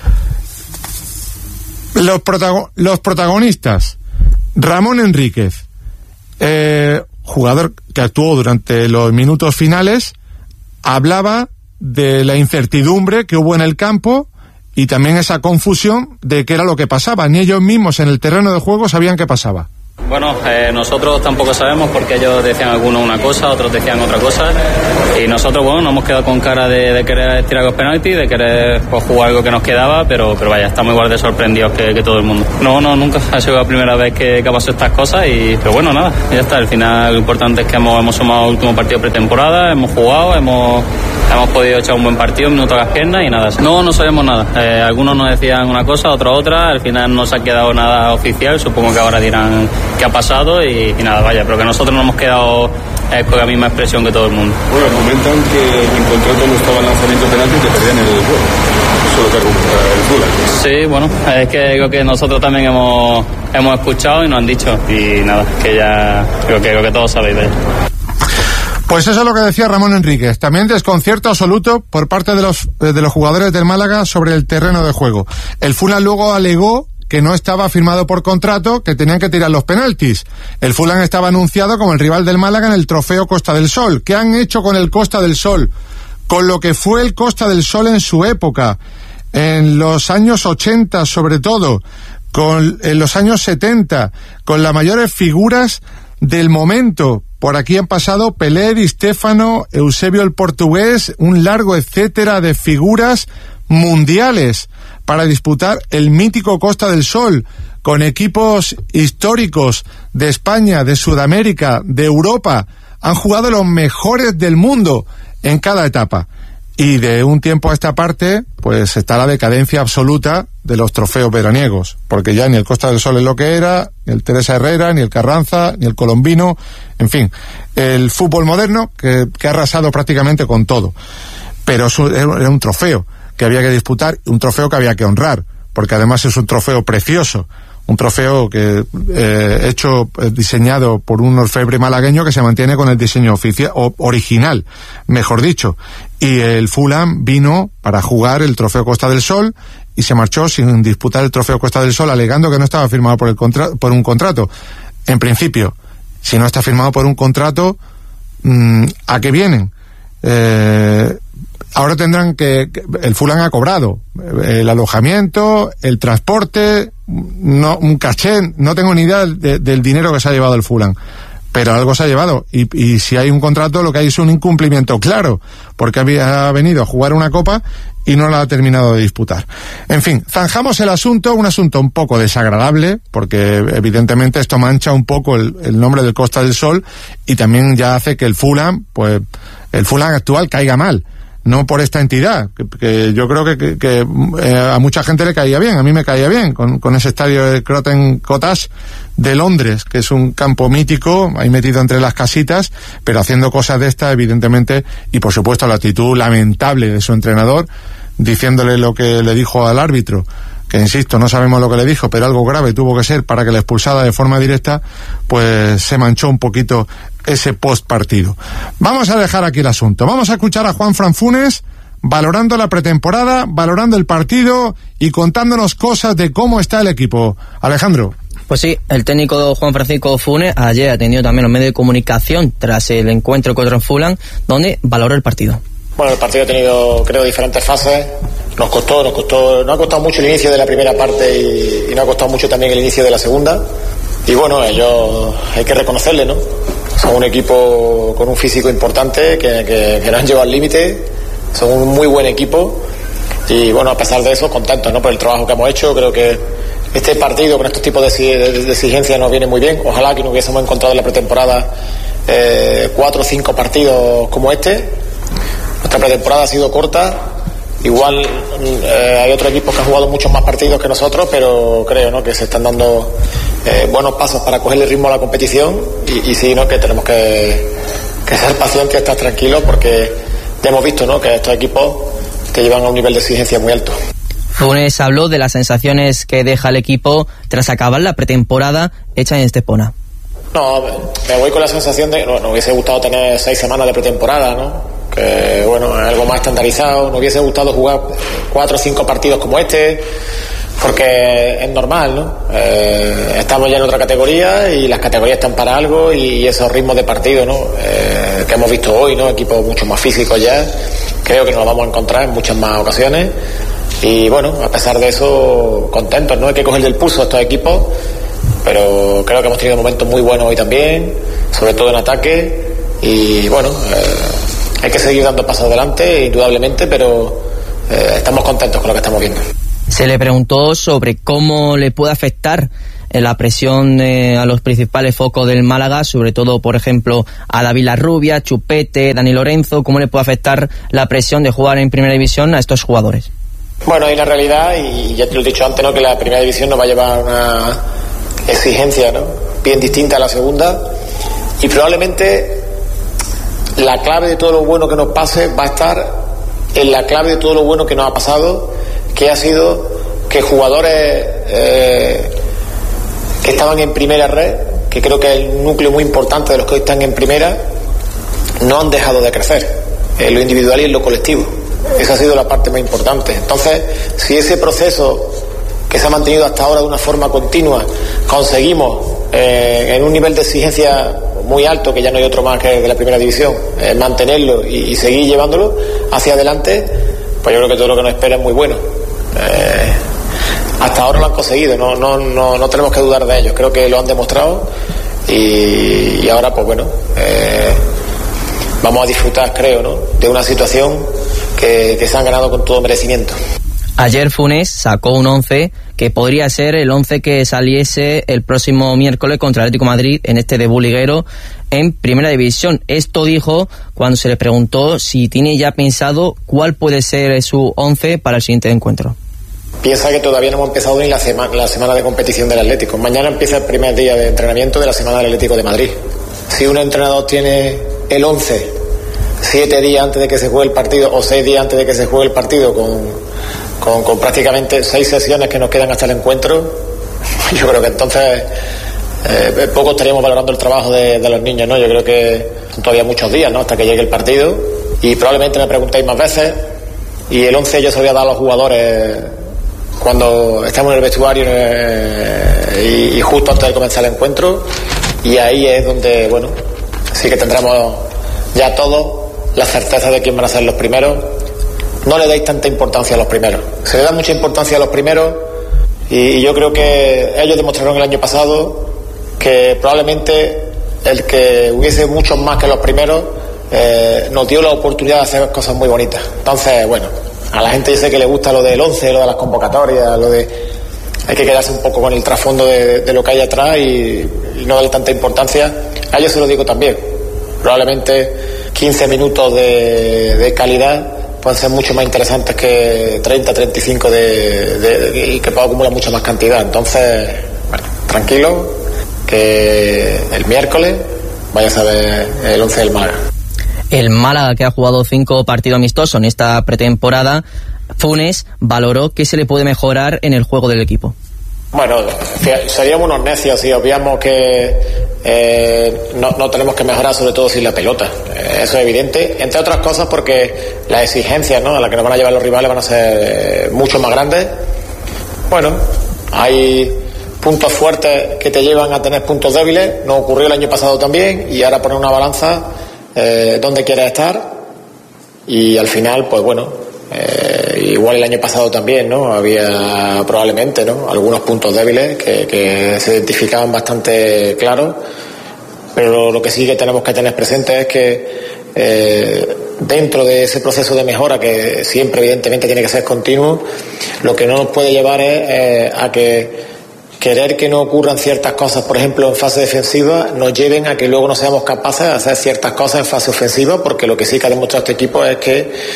S10: Los, protago- los protagonistas, Ramón Enríquez, eh, jugador que actuó durante los minutos finales, hablaba de la incertidumbre que hubo en el campo y también esa confusión de qué era lo que pasaba. Ni ellos mismos en el terreno de juego sabían qué pasaba.
S8: Bueno, eh, nosotros tampoco sabemos porque ellos decían algunos una cosa, otros decían otra cosa y nosotros, bueno, nos hemos quedado con cara de, de querer tirar los penaltis, de querer pues, jugar algo que nos quedaba, pero, pero vaya, estamos igual de sorprendidos que, que todo el mundo. No, no, nunca ha sido la primera vez que, que ha pasado estas cosas y, pero bueno, nada, ya está, al final lo importante es que hemos, hemos sumado el último partido pretemporada, hemos jugado, hemos... Hemos podido echar un buen partido, un minuto a las piernas y nada. No, no sabemos nada. Eh, algunos nos decían una cosa, otros otra. Al final no se ha quedado nada oficial. Supongo que ahora dirán qué ha pasado y, y nada, vaya. Pero que nosotros no hemos quedado eh, con la misma expresión que todo el mundo.
S9: Bueno, comentan que en contrato no estaba el lanzamiento penalti y te perdían el juego. Eso es lo que argumenta el Fulham.
S8: Sí, bueno, es que lo que nosotros también hemos, hemos escuchado y nos han dicho. Y nada, que ya creo que, creo que todos sabéis de ello.
S10: Pues eso es lo que decía Ramón Enríquez. También desconcierto absoluto por parte de los, de los jugadores del Málaga sobre el terreno de juego. El Fulham luego alegó que no estaba firmado por contrato, que tenían que tirar los penaltis. El Fulham estaba anunciado como el rival del Málaga en el trofeo Costa del Sol. ¿Qué han hecho con el Costa del Sol? Con lo que fue el Costa del Sol en su época, en los años ochenta sobre todo, con, en los años setenta, con las mayores figuras del momento. Por aquí han pasado Pelé, Di Stéfano, Eusebio el Portugués, un largo etcétera de figuras mundiales para disputar el mítico Costa del Sol, con equipos históricos de España, de Sudamérica, de Europa. Han jugado los mejores del mundo en cada etapa. Y de un tiempo a esta parte, pues está la decadencia absoluta de los trofeos veraniegos, porque ya ni el Costa del Sol es lo que era, ni el Teresa Herrera, ni el Carranza, ni el Colombino, en fin, el fútbol moderno que, que ha arrasado prácticamente con todo. Pero eso era un trofeo que había que disputar, un trofeo que había que honrar, porque además es un trofeo precioso, un trofeo que eh, hecho, eh, diseñado por un orfebre malagueño que se mantiene con el diseño oficial, o, original, mejor dicho. Y el Fulham vino para jugar el trofeo Costa del Sol y se marchó sin disputar el trofeo Costa del Sol, alegando que no estaba firmado por el contra- por un contrato. En principio, si no está firmado por un contrato, mmm, ¿a qué vienen? Eh, ahora tendrán que, que el Fulham ha cobrado el alojamiento, el transporte, no un caché, no tengo ni idea de, del dinero que se ha llevado el Fulham, pero algo se ha llevado y, y si hay un contrato lo que hay es un incumplimiento claro, porque había venido a jugar una copa y no la ha terminado de disputar. En fin, zanjamos el asunto, un asunto un poco desagradable, porque evidentemente esto mancha un poco el, el nombre del Costa del Sol y también ya hace que el Fulham, pues el Fulham actual caiga mal. No por esta entidad, que, que yo creo que, que, que eh, a mucha gente le caía bien, a mí me caía bien, con, con ese estadio de Craven Cottage de Londres, que es un campo mítico, ahí metido entre las casitas, pero haciendo cosas de esta, evidentemente, y por supuesto la actitud lamentable de su entrenador, diciéndole lo que le dijo al árbitro, que insisto, no sabemos lo que le dijo, pero algo grave tuvo que ser para que le expulsara de forma directa, pues se manchó un poquito ese post partido. Vamos a dejar aquí el asunto. Vamos a escuchar a Juan Fran Funes valorando la pretemporada, valorando el partido y contándonos cosas de cómo está el equipo. Alejandro.
S5: Pues sí, el técnico Juan Francisco Funes ayer ha tenido también los medios de comunicación tras el encuentro contra el Fulham, donde valoró el partido.
S11: Bueno, el partido ha tenido, creo, diferentes fases. Nos costó, nos costó, no ha costado mucho el inicio de la primera parte y, y no ha costado mucho también el inicio de la segunda. Y bueno, ellos hay que reconocerle, ¿no? Son un equipo con un físico importante que, que, que nos han llevado al límite. Son un muy buen equipo. Y bueno, a pesar de eso, contentos, ¿no? Por el trabajo que hemos hecho. Creo que este partido con estos tipos de, de, de exigencias nos viene muy bien. Ojalá que nos hubiésemos encontrado en la pretemporada eh, cuatro o cinco partidos como este. Nuestra pretemporada ha sido corta Igual eh, hay otros equipos que han jugado muchos más partidos que nosotros, pero creo, ¿no?, que se están dando eh, buenos pasos para cogerle ritmo a la competición y, y sí, ¿no?, que tenemos que, que ser pacientes y estar tranquilos, porque ya hemos visto, ¿no?, que estos equipos te llevan a un nivel de exigencia muy alto.
S5: Funes habló de las sensaciones que deja el equipo tras acabar la pretemporada hecha en Estepona.
S11: No, me voy con la sensación de que no, nos hubiese gustado tener seis semanas de pretemporada, ¿no? Que bueno, algo más estandarizado. Nos hubiese gustado jugar cuatro o cinco partidos como este, porque es normal, ¿no? Eh, estamos ya en otra categoría y las categorías están para algo, y esos ritmos de partido, ¿no?, eh, que hemos visto hoy, ¿no?, equipos mucho más físicos ya, creo que nos los vamos a encontrar en muchas más ocasiones. Y bueno, a pesar de eso, contentos, ¿no? Hay que cogerle el pulso a estos equipos, pero creo que hemos tenido momentos muy buenos hoy también, sobre todo en ataque, y bueno, eh, hay que seguir dando pasos adelante, indudablemente, pero eh, estamos contentos con lo que estamos viendo.
S5: Se le preguntó sobre cómo le puede afectar la presión eh, a los principales focos del Málaga, sobre todo, por ejemplo, a David Larrubia, Chupete, Dani Lorenzo, cómo le puede afectar la presión de jugar en Primera División a estos jugadores.
S11: Bueno, hay una realidad, y ya te lo he dicho antes, ¿no?, que la Primera División nos va a llevar una exigencia, ¿no?, bien distinta a la segunda, y probablemente la clave de todo lo bueno que nos pase va a estar en la clave de todo lo bueno que nos ha pasado, que ha sido que jugadores eh, que estaban en primera red, que creo que es el núcleo muy importante de los que hoy están en primera, no han dejado de crecer en lo individual y en lo colectivo. Esa ha sido la parte más importante. Entonces, si ese proceso que se ha mantenido hasta ahora de una forma continua, conseguimos eh, en un nivel de exigencia muy alto, que ya no hay otro más que de la Primera División, eh, mantenerlo y, y seguir llevándolo hacia adelante, pues yo creo que todo lo que nos espera es muy bueno. Eh, hasta ahora lo han conseguido, no, no, no, no tenemos que dudar de ellos, creo que lo han demostrado, y, y ahora pues bueno, eh, vamos a disfrutar, creo, ¿no?, de una situación que, que se han ganado con todo merecimiento.
S5: Ayer Funes sacó un once que podría ser el once que saliese el próximo miércoles contra el Atlético de Madrid en este debut liguero en Primera División. Esto dijo cuando se le preguntó si tiene ya pensado cuál puede ser su once para el siguiente encuentro.
S11: Piensa que todavía no hemos empezado ni la semana, la semana de competición del Atlético. Mañana empieza el primer día de entrenamiento de la semana del Atlético de Madrid. Si un entrenador tiene el once siete días antes de que se juegue el partido, o seis días antes de que se juegue el partido, con, con, con prácticamente seis sesiones que nos quedan hasta el encuentro, yo creo que entonces eh, poco estaríamos valorando el trabajo de, de los niños, ¿no? Yo creo que son todavía muchos días, ¿no?, hasta que llegue el partido, y probablemente me preguntéis más veces, y el once yo se lo voy a dar a los jugadores cuando estemos en el vestuario eh, y, y justo antes de comenzar el encuentro, y ahí es donde, bueno, sí que tendremos ya todos la certeza de quién van a ser los primeros. No le deis tanta importancia a los primeros, se le da mucha importancia a los primeros, y, y yo creo que ellos demostraron el año pasado que probablemente el que hubiese muchos más que los primeros eh, nos dio la oportunidad de hacer cosas muy bonitas. Entonces, bueno, a la gente yo sé que le gusta lo del once, lo de las convocatorias, lo de... hay que quedarse un poco con el trasfondo de, de lo que hay atrás y, y no darle tanta importancia. A ellos se lo digo también, probablemente quince minutos de, de calidad pueden ser mucho más interesantes que treinta, treinta y cinco de, de, de, y que puedo acumular mucha más cantidad. Entonces, bueno, tranquilo, que el miércoles vaya a saber el once del Málaga.
S5: El Málaga, que ha jugado cinco partidos amistosos en esta pretemporada, Funes valoró que se le puede mejorar en el juego del equipo.
S11: Bueno, seríamos unos necios si obviamos que eh, no, no tenemos que mejorar, sobre todo sin la pelota. Eh, eso es evidente, entre otras cosas porque las exigencias, ¿no?, a las que nos van a llevar los rivales van a ser mucho más grandes. Bueno, hay puntos fuertes que te llevan a tener puntos débiles. Nos ocurrió el año pasado también, y ahora poner una balanza eh, donde quieres estar, y al final, pues bueno, Eh, igual el año pasado también, ¿no?, había probablemente, ¿no?, algunos puntos débiles que, que se identificaban bastante claros, pero lo que sí que tenemos que tener presente es que eh, dentro de ese proceso de mejora, que siempre evidentemente tiene que ser continuo, lo que no nos puede llevar es eh, a que querer que no ocurran ciertas cosas, por ejemplo en fase defensiva, nos lleven a que luego no seamos capaces de hacer ciertas cosas en fase ofensiva, porque lo que sí que ha demostrado este equipo es que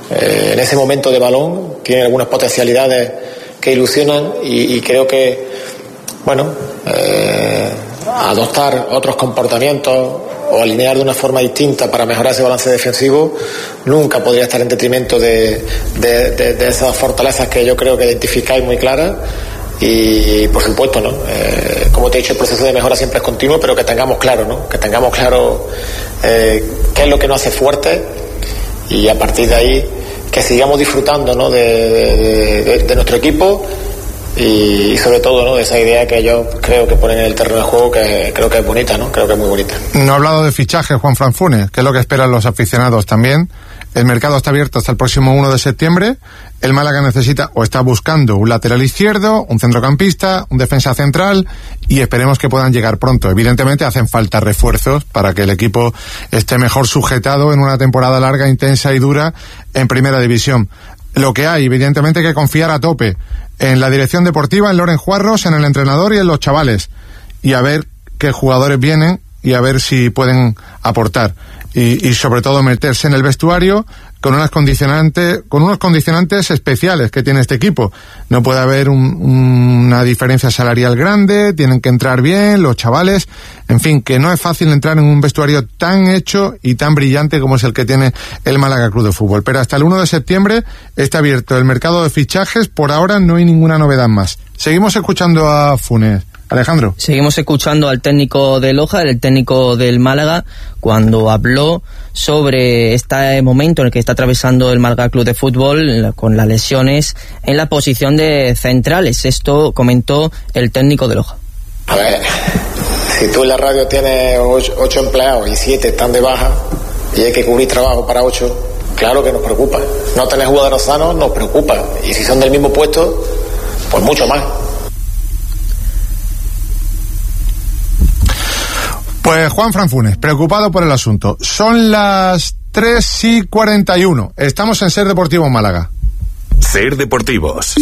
S11: eh, en ese momento de balón, tiene algunas potencialidades que ilusionan y, y creo que, bueno, eh, adoptar otros comportamientos o alinear de una forma distinta para mejorar ese balance defensivo nunca podría estar en detrimento de, de, de, de esas fortalezas que yo creo que identificáis muy claras. Y por supuesto, ¿no? Eh, como te he dicho, el proceso de mejora siempre es continuo, pero que tengamos claro, ¿no? Que tengamos claro eh, qué es lo que nos hace fuertes y a partir de ahí que sigamos disfrutando, ¿no? de, de, de, de nuestro equipo y, y sobre todo, ¿no? De esa idea que yo creo que ponen en el terreno de juego, que creo que es bonita, ¿no? Creo que es muy bonita.
S10: No ha hablado de fichaje Juanfran Funes, que es lo que esperan los aficionados también. El mercado está abierto hasta el próximo uno de septiembre. El Málaga necesita o está buscando un lateral izquierdo, un centrocampista, un defensa central y esperemos que puedan llegar pronto. Evidentemente hacen falta refuerzos para que el equipo esté mejor sujetado en una temporada larga, intensa y dura en Primera División. Lo que hay, evidentemente, hay que confiar a tope en la dirección deportiva, en Loren Juarros, en el entrenador y en los chavales y a ver qué jugadores vienen y a ver si pueden aportar. Y, y sobre todo meterse en el vestuario con unas condicionantes, con unos condicionantes especiales que tiene este equipo. No puede haber un, una diferencia salarial grande, tienen que entrar bien los chavales, en fin, que no es fácil entrar en un vestuario tan hecho y tan brillante como es el que tiene el Málaga Club de Fútbol. Pero hasta el uno de septiembre está abierto el mercado de fichajes, por ahora no hay ninguna novedad más. Seguimos escuchando a Funes. Alejandro.
S5: Seguimos escuchando al técnico de Loja, el técnico del Málaga, cuando habló sobre este momento en el que está atravesando el Málaga Club de Fútbol con las lesiones en la posición de centrales. Esto comentó el técnico de Loja.
S11: A ver, si tú en la radio tienes ocho, ocho empleados y siete están de baja y hay que cubrir trabajo para ocho, claro que nos preocupa. No tener jugadores sanos nos preocupa y si son del mismo puesto, pues mucho más.
S10: Pues Juanfran Funes, preocupado por el asunto. Son las tres y cuarenta y uno. Estamos en Ser Deportivo Málaga.
S12: Ser Deportivos.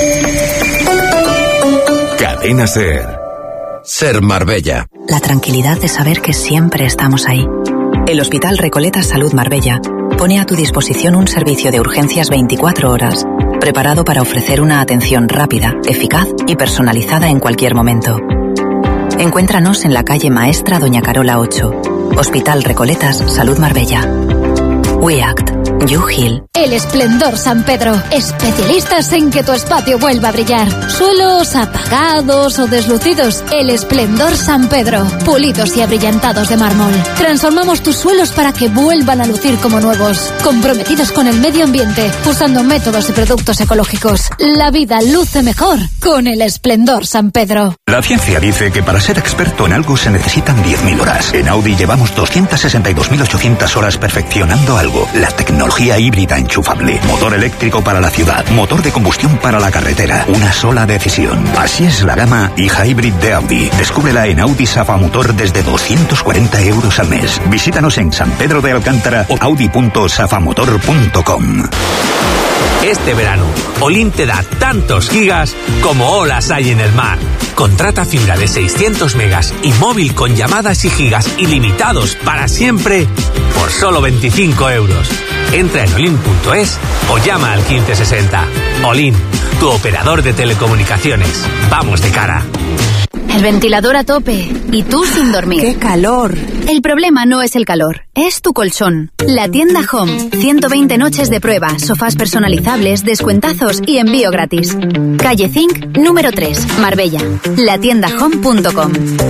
S12: Cadena Ser. Ser Marbella.
S13: La tranquilidad de saber que siempre estamos ahí. El Hospital Recoletas Salud Marbella pone a tu disposición un servicio de urgencias veinticuatro horas, preparado para ofrecer una atención rápida, eficaz y personalizada en cualquier momento. Encuéntranos en la calle Maestra Doña Carola ocho. Hospital Recoletas Salud Marbella. We Act. You Heal.
S14: El Esplendor San Pedro. Especialistas en que tu espacio vuelva a brillar. Suelos apagados o deslucidos. El Esplendor San Pedro. Pulidos y abrillantados de mármol. Transformamos tus suelos para que vuelvan a lucir como nuevos. Comprometidos con el medio ambiente. Usando métodos y productos ecológicos. La vida luce mejor con el Esplendor San Pedro.
S15: La ciencia dice que para ser experto en algo se necesitan diez mil horas. En Audi llevamos doscientas sesenta y dos mil ochocientas horas perfeccionando algo. La tecnología híbrida enchufable, motor eléctrico para la ciudad, motor de combustión para la carretera, una sola decisión. Así es la gama e-Hybrid de Audi. Descúbrela en Audi Safamotor desde doscientos cuarenta euros al mes. Visítanos en San Pedro de Alcántara o audi punto safamotor punto com.
S16: Este verano, Olin te da tantos gigas como olas hay en el mar. Contrata fibra de seiscientos megas y móvil con llamadas y gigas ilimitados para siempre por solo veinticinco euros. Entra en olin punto es o llama al quince sesenta. Olin, tu operador de telecomunicaciones. Vamos de cara.
S14: El ventilador a tope y tú sin dormir.
S17: ¡Qué calor!
S14: El problema no es el calor, es tu colchón. La tienda Home. ciento veinte noches de prueba, sofás personalizables, descuentazos y envío gratis. Calle Zinc, número tres, Marbella. la tienda home punto com.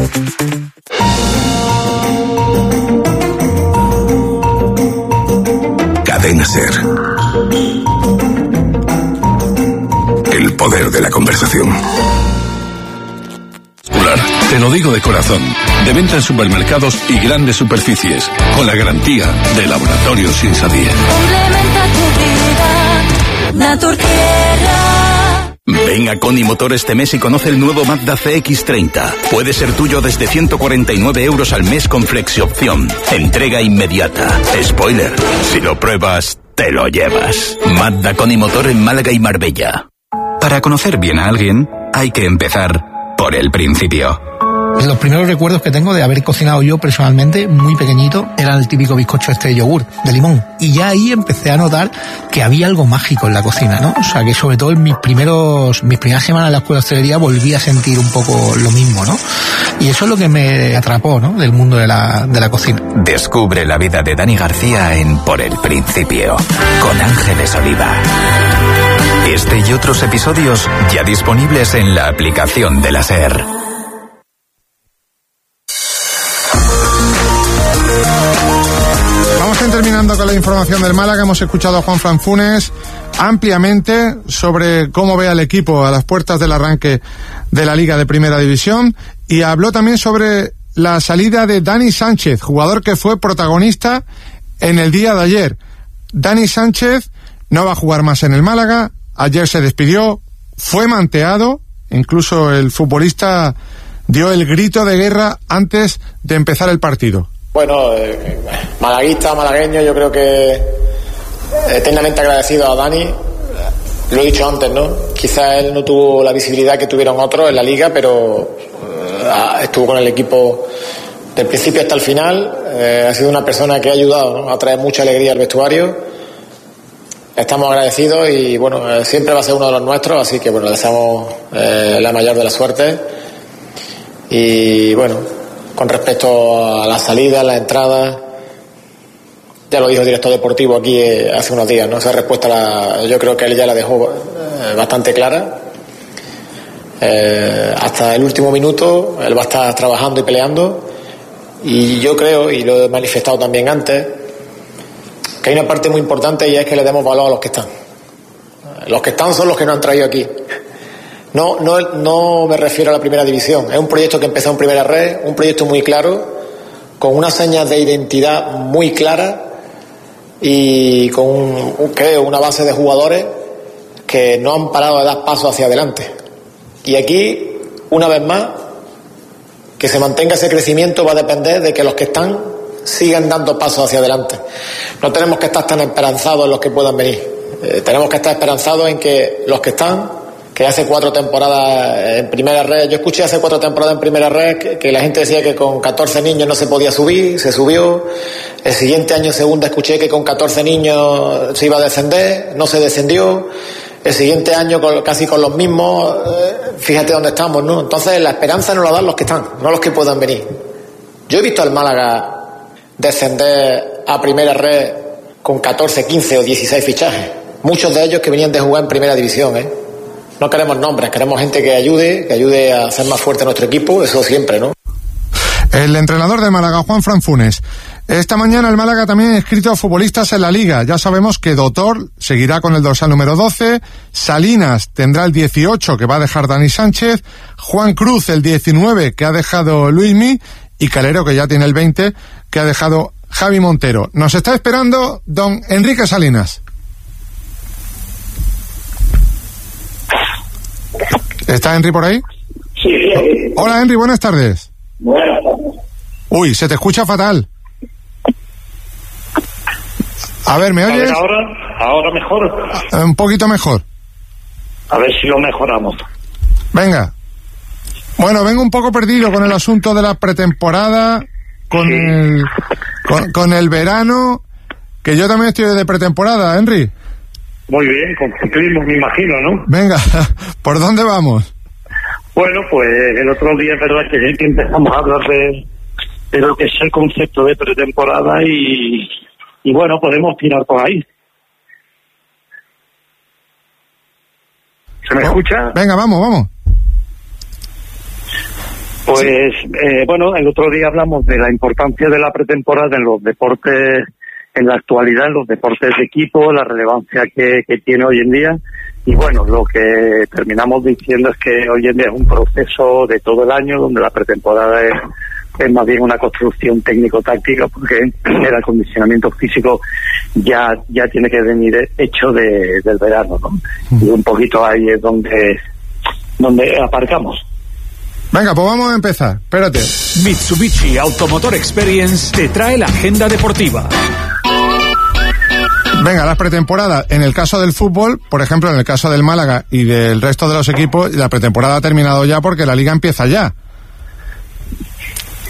S12: Cadena Ser. El poder de la conversación.
S6: Te lo digo de corazón. De venta en supermercados y grandes superficies. Con la garantía de Laboratorios Insadir.
S3: Complementa tu vida, Naturtierra.
S12: Ven a Coni Motor este mes y conoce el nuevo Mazda C X treinta. Puede ser tuyo desde ciento cuarenta y nueve euros al mes con flexiopción. Entrega inmediata. Spoiler, si lo pruebas, te lo llevas. Mazda Coni Motor en Málaga y Marbella.
S27: Para conocer bien a alguien, hay que empezar por el principio.
S7: Los primeros recuerdos que tengo de haber cocinado yo personalmente, muy pequeñito, era el típico bizcocho este de yogur, de limón. Y ya ahí empecé a notar que había algo mágico en la cocina, ¿no? O sea, que sobre todo en mis primeros, mis primeras semanas en la escuela de hostelería volví a sentir un poco lo mismo, ¿no? Y eso es lo que me atrapó, ¿no? Del mundo de la, de la cocina.
S12: Descubre la vida de Dani García en Por el Principio, con Ángeles Oliva. Este y otros episodios ya disponibles en la aplicación de la SER.
S10: Vamos a ir terminando con la información del Málaga. Hemos escuchado a Juanfran Funes ampliamente sobre cómo ve al equipo a las puertas del arranque de la Liga de Primera División, y habló también sobre la salida de Dani Sánchez, jugador que fue protagonista en el día de ayer. Dani Sánchez no va a jugar más en el Málaga. Ayer se despidió, fue manteado, incluso el futbolista dio el grito de guerra antes de empezar el partido.
S11: Bueno, eh, malaguista, malagueño, yo creo que eternamente agradecido a Dani. Lo he dicho antes, ¿no? Quizás él no tuvo la visibilidad que tuvieron otros en la liga, pero eh, estuvo con el equipo del principio hasta el final. Eh, ha sido una persona que ha ayudado, ¿no?, a traer mucha alegría al vestuario. Estamos agradecidos y, bueno, eh, siempre va a ser uno de los nuestros, así que, bueno, le deseamos eh, la mayor de la suerte. Y, bueno, con respecto a la salida, la entrada, ya lo dijo el director deportivo aquí eh, hace unos días, ¿no? Esa respuesta la, yo creo que él ya la dejó eh, bastante clara. Eh, hasta el último minuto él va a estar trabajando y peleando, y yo creo, y lo he manifestado también antes, que hay una parte muy importante, y es que le demos valor a los que están. Los que están son los que nos han traído aquí. No, no, no me refiero a la primera división. Es un proyecto que empezó en primera red, un proyecto muy claro, con unas señas de identidad muy claras y con, un, creo, una base de jugadores que no han parado de dar pasos hacia adelante. Y aquí, una vez más, que se mantenga ese crecimiento va a depender de que los que están sigan dando pasos hacia adelante. No tenemos que estar tan esperanzados en los que puedan venir. Eh, tenemos que estar esperanzados en que los que están, que hace cuatro temporadas en primera red, yo escuché hace cuatro temporadas en primera red que, que la gente decía que con catorce niños no se podía subir, se subió. El siguiente año en segunda escuché que con catorce niños se iba a descender, no se descendió. El siguiente año con, casi con los mismos, eh, fíjate dónde estamos, ¿no? Entonces la esperanza nos la dan los que están, no los que puedan venir. Yo he visto al Málaga descender a primera red con catorce, quince o dieciséis fichajes, muchos de ellos que venían de jugar en primera división, ¿eh? No queremos nombres, queremos gente que ayude, que ayude a hacer más fuerte nuestro equipo, eso siempre, ¿no?
S10: El entrenador de Málaga, Juanfran Funes. Esta mañana el Málaga también ha inscrito a futbolistas en la Liga. Ya sabemos que Dotor seguirá con el dorsal número doce, Salinas tendrá el dieciocho, que va a dejar Dani Sánchez, Juan Cruz el diecinueve, que ha dejado Luismi, y Calero, que ya tiene el veinte, que ha dejado Javi Montero. Nos está esperando don Enrique Salinas. ¿Está Henry por ahí?
S17: Sí.
S10: Hola, Henry, buenas tardes.
S17: Buenas tardes.
S10: Uy, se te escucha fatal. A ver, ¿me oyes?
S17: A ver, ahora, ahora mejor.
S10: Un poquito mejor.
S17: A ver si lo mejoramos.
S10: Venga. Bueno, vengo un poco perdido con el asunto de la pretemporada, con, sí. el, con, con el verano, que yo también estoy de pretemporada, Henry.
S17: Muy bien, con ciclismo me imagino, ¿no?
S10: Venga, ¿por dónde vamos?
S17: Bueno, pues el otro día es verdad que, que empezamos a hablar de, de lo que es el concepto de pretemporada y, y bueno, podemos tirar por ahí. ¿Se me oh, escucha?
S10: Venga, vamos, vamos.
S17: Pues, eh, bueno, el otro día hablamos de la importancia de la pretemporada en los deportes, en la actualidad, en los deportes de equipo, la relevancia que, que tiene hoy en día. Y bueno, lo que terminamos diciendo es que hoy en día es un proceso de todo el año, donde la pretemporada es, es más bien una construcción técnico-táctica, porque el acondicionamiento físico ya ya tiene que venir hecho de, del verano, ¿no? Y un poquito ahí es donde, donde aparcamos.
S10: Venga, pues vamos a empezar. Espérate.
S18: Mitsubishi Automotor Experience te trae la agenda deportiva.
S10: Venga, las pretemporadas. En el caso del fútbol, por ejemplo, en el caso del Málaga y del resto de los equipos, la pretemporada ha terminado ya porque la liga empieza ya.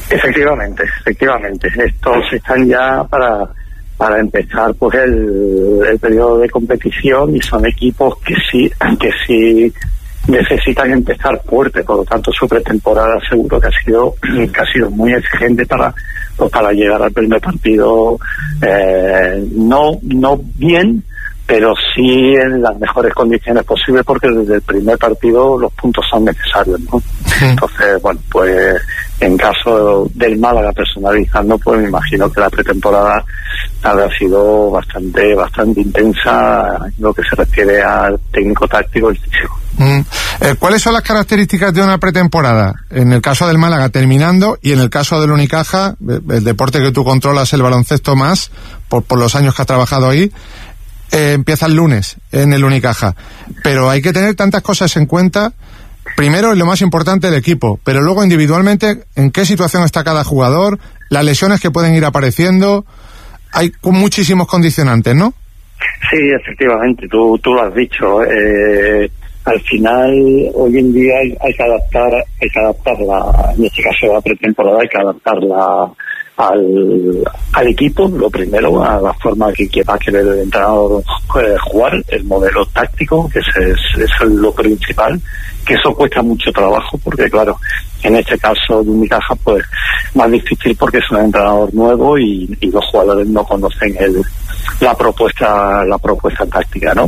S17: Efectivamente, efectivamente. Estos están ya para para empezar pues el, el periodo de competición y son equipos que sí que sí necesitan empezar fuerte, por lo tanto su pretemporada seguro que ha sido que ha sido muy exigente para pues para llegar al primer partido eh, no no bien, pero sí en las mejores condiciones posibles, porque desde el primer partido los puntos son necesarios, ¿no? Sí. Entonces, bueno, pues en caso del Málaga personalizando, pues me imagino que la pretemporada habrá sido bastante bastante intensa en lo que se refiere al técnico táctico y físico.
S10: Mm. Eh, ¿Cuáles son las características de una pretemporada? En el caso del Málaga terminando y en el caso del Unicaja, el deporte que tú controlas, el baloncesto más, por, por los años que has trabajado ahí, eh, empieza el lunes en el Unicaja. Pero hay que tener tantas cosas en cuenta. Primero, lo más importante, el equipo, pero luego individualmente, en qué situación está cada jugador, las lesiones que pueden ir apareciendo. Hay muchísimos condicionantes, ¿no?
S17: Sí, efectivamente, tú, tú lo has dicho. Eh, al final, hoy en día hay, hay que adaptar, hay que adaptarla, en este caso la pretemporada, hay que adaptarla al, al equipo, lo primero, a la forma que va a querer el entrenador eh, jugar, el modelo táctico, que es, es, es lo principal, que eso cuesta mucho trabajo, porque claro, en este caso de Unicaja, pues más difícil porque es un entrenador nuevo y, y los jugadores no conocen el, la propuesta, la propuesta táctica, ¿no?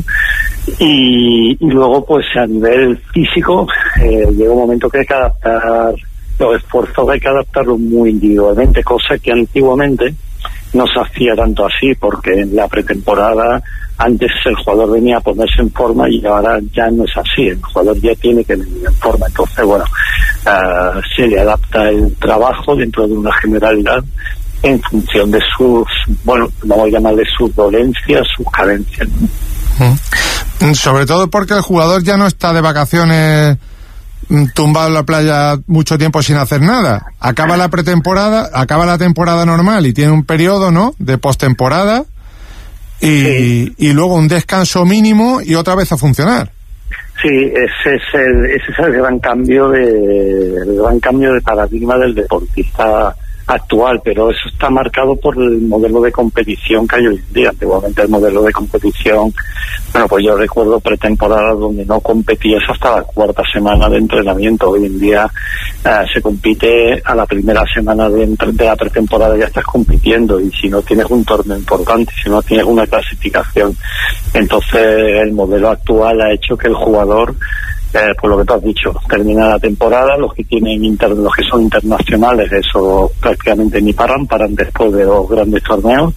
S17: Y, y luego, pues a nivel físico, eh, llega un momento que hay que adaptar los esfuerzos, hay que adaptarlos muy individualmente, cosa que antiguamente no se hacía tanto así, porque en la pretemporada antes el jugador venía a ponerse en forma y ahora ya no es así, el jugador ya tiene que venir en forma. Entonces, bueno, uh, se le adapta el trabajo dentro de una generalidad en función de sus, bueno, vamos a llamarle sus dolencias, sus carencias, ¿no?
S10: Mm. Sobre todo porque el jugador ya no está de vacaciones tumbado en la playa mucho tiempo sin hacer nada. Acaba la pretemporada, acaba la temporada normal y tiene un periodo, ¿no?, de postemporada y, sí. y luego un descanso mínimo y otra vez a funcionar.
S17: Sí, ese es el, ese es el gran cambio de, el gran cambio de paradigma del deportista actual, pero eso está marcado por el modelo de competición que hay hoy en día. Antiguamente el modelo de competición, bueno, pues yo recuerdo pretemporadas donde no competías hasta la cuarta semana de entrenamiento. Hoy en día eh, se compite a la primera semana de, de la pretemporada, ya estás compitiendo, y si no tienes un torneo importante, si no tienes una clasificación, entonces el modelo actual ha hecho que el jugador, Eh, por lo que tú has dicho, termina la temporada, los que tienen inter, los que son internacionales, eso prácticamente ni paran, paran después de los grandes torneos,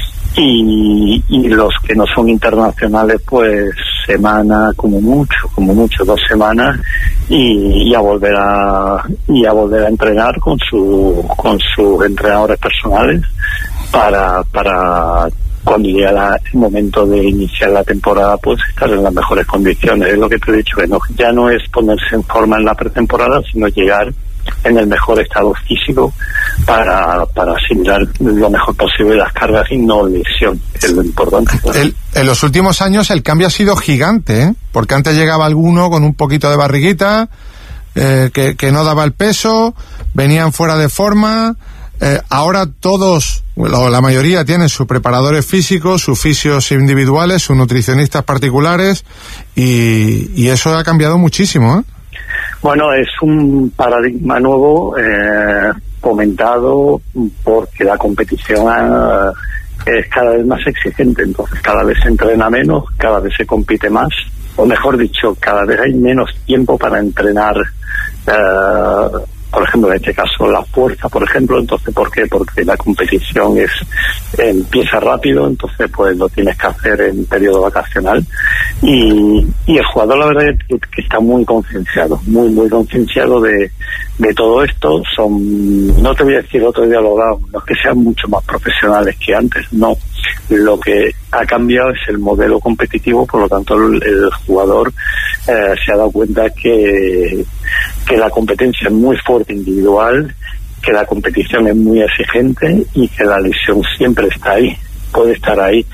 S17: y, y los que no son internacionales, pues semana como mucho, como mucho dos semanas, y, y a volver a y a volver a entrenar con su con sus entrenadores personales para para cuando llega la, el momento de iniciar la temporada, pues estar en las mejores condiciones. Es lo que te he dicho, que no, ya no es ponerse en forma en la pretemporada, sino llegar en el mejor estado físico para, para asimilar lo mejor posible las cargas y no lesión, es lo importante.
S10: El, en los últimos años el cambio ha sido gigante, ¿eh? Porque antes llegaba alguno con un poquito de barriguita, eh, que, que no daba el peso, venían fuera de forma. Eh, ahora todos, bueno, la mayoría tienen sus preparadores físicos, sus fisios individuales, sus nutricionistas particulares, y, y eso ha cambiado muchísimo, ¿eh?
S17: Bueno, es un paradigma nuevo, eh, fomentado porque la competición ha, es cada vez más exigente, entonces cada vez se entrena menos, cada vez se compite más, o mejor dicho, cada vez hay menos tiempo para entrenar, eh, por ejemplo, en este caso la fuerza, por ejemplo. Entonces, ¿por qué? Porque la competición es empieza rápido, entonces pues lo tienes que hacer en periodo vacacional, y, y el jugador, la verdad, es que, que está muy concienciado, muy muy concienciado de, de todo esto. Son, no te voy a decir, otro día lo hablaba, no es que sean mucho más profesionales que antes, no. Lo que ha cambiado es el modelo competitivo, por lo tanto el, el jugador eh, se ha dado cuenta que, que la competencia es muy fuerte individual, que la competición es muy exigente y que la lesión siempre está ahí, puede estar ahí,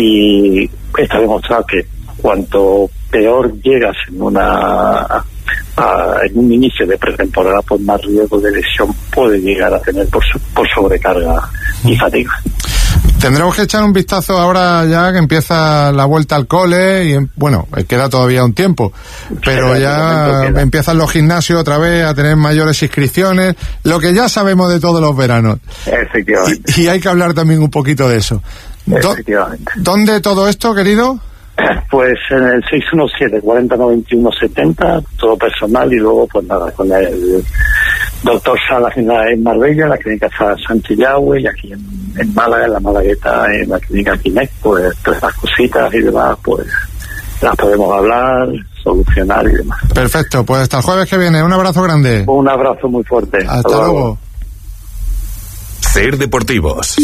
S17: y está demostrado que cuanto peor llegas en una a, en un inicio de pretemporada, pues más riesgo de lesión puede llegar a tener por, su, por sobrecarga y fatiga.
S10: Tendremos que echar un vistazo ahora ya que empieza la vuelta al cole y, bueno, queda todavía un tiempo, pero ya empiezan los gimnasios otra vez a tener mayores inscripciones, lo que ya sabemos de todos los veranos.
S17: Efectivamente.
S10: Y, y hay que hablar también un poquito de eso.
S17: Efectivamente.
S10: ¿Dónde todo esto, querido?
S17: Pues en el seis uno siete, cuarenta noventa y uno setenta, todo personal, y luego pues nada, con el doctor Salas en, la, en Marbella, la clínica Sánchez Yagüe, y aquí en, en Málaga, en la Malagueta, en la clínica Quinec, pues todas las cositas y demás, pues las podemos hablar, solucionar y demás.
S10: Perfecto, pues hasta el jueves que viene, un abrazo grande.
S17: Un abrazo muy fuerte.
S10: Hasta, hasta luego. luego.
S12: Ser Deportivos.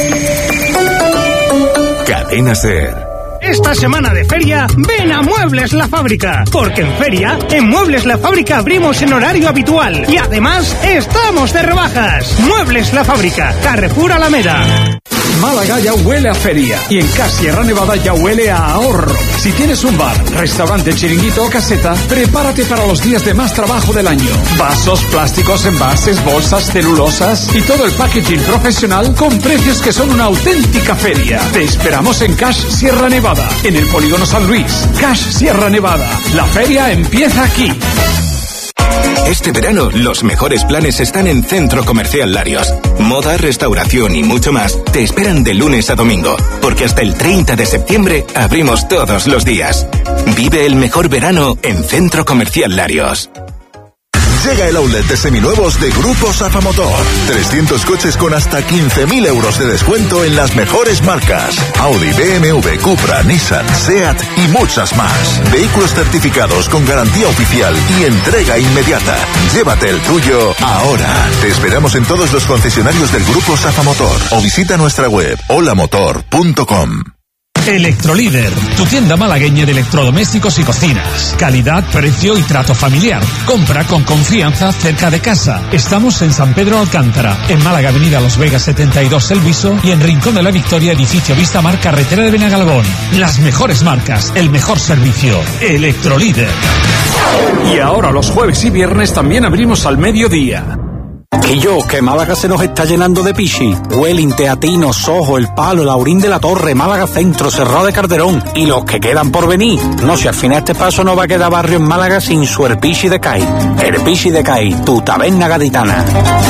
S12: Cadena Ser.
S19: Esta semana de feria, ven a Muebles La Fábrica, porque en feria, en Muebles La Fábrica abrimos en horario habitual y además estamos de rebajas. Muebles La Fábrica, Carrefour Alameda.
S18: Málaga ya huele a feria y en Cash Sierra Nevada ya huele a ahorro. Si tienes un bar, restaurante, chiringuito o caseta, prepárate para los días de más trabajo del año. Vasos, plásticos, envases, bolsas, celulosas y todo el packaging profesional con precios que son una auténtica feria. Te esperamos en Cash Sierra Nevada, en el Polígono San Luis. Cash Sierra Nevada, la feria empieza aquí.
S12: Este verano, los mejores planes están en Centro Comercial Larios. Moda, restauración y mucho más te esperan de lunes a domingo, porque hasta el treinta de septiembre abrimos todos los días. Vive el mejor verano en Centro Comercial Larios.
S20: Llega el outlet de seminuevos de Grupo Safa Motor. trescientos coches con hasta quince mil euros de descuento en las mejores marcas. Audi, B M W, Cupra, Nissan, SEAT y muchas más. Vehículos certificados con garantía oficial y entrega inmediata. Llévate el tuyo ahora. Te esperamos en todos los concesionarios del Grupo Safa Motor o visita nuestra web hola motor punto com.
S21: Electrolíder, tu tienda malagueña de electrodomésticos y cocinas. Calidad, precio y trato familiar. Compra con confianza cerca de casa. Estamos en San Pedro Alcántara, en Málaga, Avenida Los Vegas setenta y dos El Viso, y en Rincón de la Victoria, edificio Vistamar, carretera de Benagalbón. Las mejores marcas, el mejor servicio. Electrolíder.
S18: Y ahora los jueves y viernes también abrimos al mediodía.
S23: Y yo, que Málaga se nos está llenando de pichi. Welling, Teatino, Sojo, El Palo, Laurín de la Torre, Málaga Centro, Cerrado de Calderón y los que quedan por venir. No, si al final este paso no va a quedar barrio en Málaga sin su Erpichi de Cai. Erpichi de Cai, tu taberna gaditana.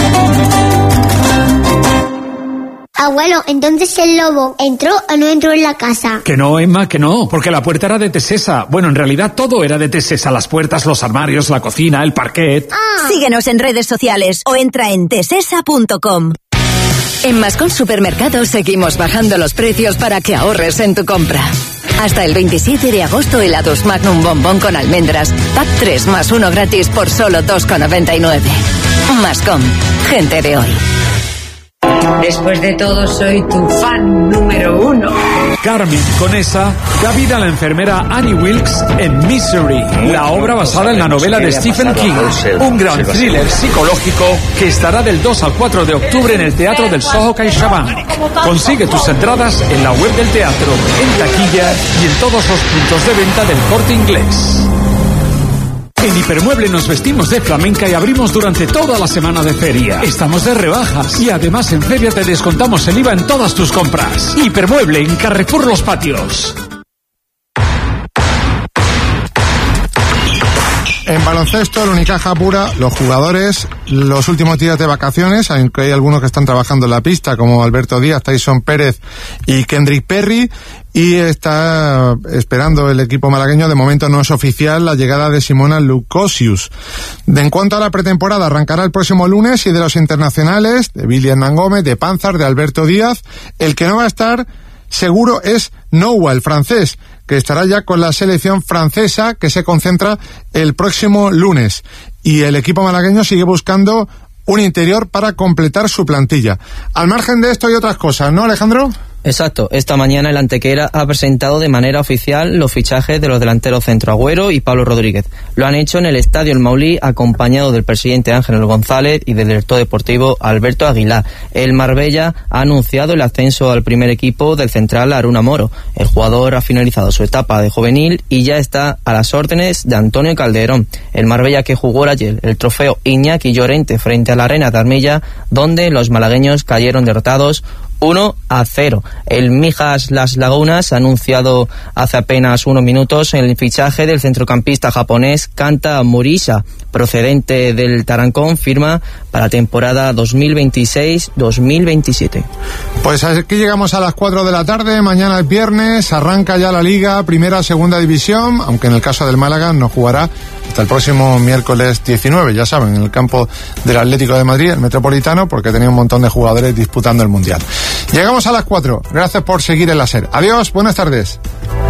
S24: Abuelo, entonces el lobo ¿entró o no entró en la casa?
S18: Que no, Emma, que no, porque la puerta era de Tesesa. Bueno, en realidad todo era de Tesesa. Las puertas, los armarios, la cocina, el parquet.
S24: Ah.
S25: Síguenos en redes sociales o entra en tesesa punto com.
S13: En Mascón Supermercados seguimos bajando los precios para que ahorres en tu compra. Hasta el veintisiete de agosto, helados Magnum Bombón con almendras. Pack tres más uno gratis por solo dos con noventa y nueve. Mascón, gente de hoy.
S27: Después de todo, soy tu fan número uno.
S18: Carmen Conesa da vida a la enfermera Annie Wilkes en Misery, la obra basada en la novela de Stephen King. Un gran thriller psicológico que estará del dos al cuatro de octubre en el Teatro del Soho CaixaBank. Consigue tus entradas en la web del teatro, en taquilla y en todos los puntos de venta del Corte Inglés. En Hipermueble nos vestimos de flamenca y abrimos durante toda la semana de feria. Estamos de rebajas y además en feria te descontamos el I V A en todas tus compras. Hipermueble en Carrefour Los Patios.
S10: En baloncesto, el Unicaja apura los jugadores los últimos días de vacaciones, aunque hay algunos que están trabajando en la pista, como Alberto Díaz, Tyson Pérez y Kendrick Perry, y está esperando el equipo malagueño. De momento no es oficial la llegada de Simona Lukosius. De en cuanto a la pretemporada, arrancará el próximo lunes, y de los internacionales, de Billy Hernán Gómez, de Panzar, de Alberto Díaz, el que no va a estar seguro es Noah, el francés, que estará ya con la selección francesa, que se concentra el próximo lunes. Y el equipo malagueño sigue buscando un interior para completar su plantilla. Al margen de esto y otras cosas, ¿no, Alejandro?
S5: Exacto, esta mañana el Antequera ha presentado de manera oficial los fichajes de los delanteros centro Agüero y Pablo Rodríguez. Lo han hecho en el Estadio El Maulí, acompañado del presidente Ángel González y del director deportivo Alberto Aguilar. El Marbella ha anunciado el ascenso al primer equipo del central Aruna Moro. El jugador ha finalizado su etapa de juvenil y ya está a las órdenes de Antonio Calderón. El Marbella que jugó ayer el trofeo Iñaki Llorente frente a la Arena de Armilla, donde los malagueños cayeron derrotados uno a cero. El Mijas Las Lagunas ha anunciado hace apenas unos minutos el fichaje del centrocampista japonés Kanta Morisa, procedente del Tarancón, firma para la temporada dos mil veintiséis dos mil veintisiete.
S10: Pues aquí llegamos a las cuatro de la tarde, mañana es viernes, arranca ya la Liga, primera, segunda división, aunque en el caso del Málaga no jugará hasta el próximo miércoles diecinueve, ya saben, en el campo del Atlético de Madrid, el Metropolitano, porque tenía un montón de jugadores disputando el Mundial. Llegamos a las cuatro. Gracias por seguir en la SER. Adiós, buenas tardes.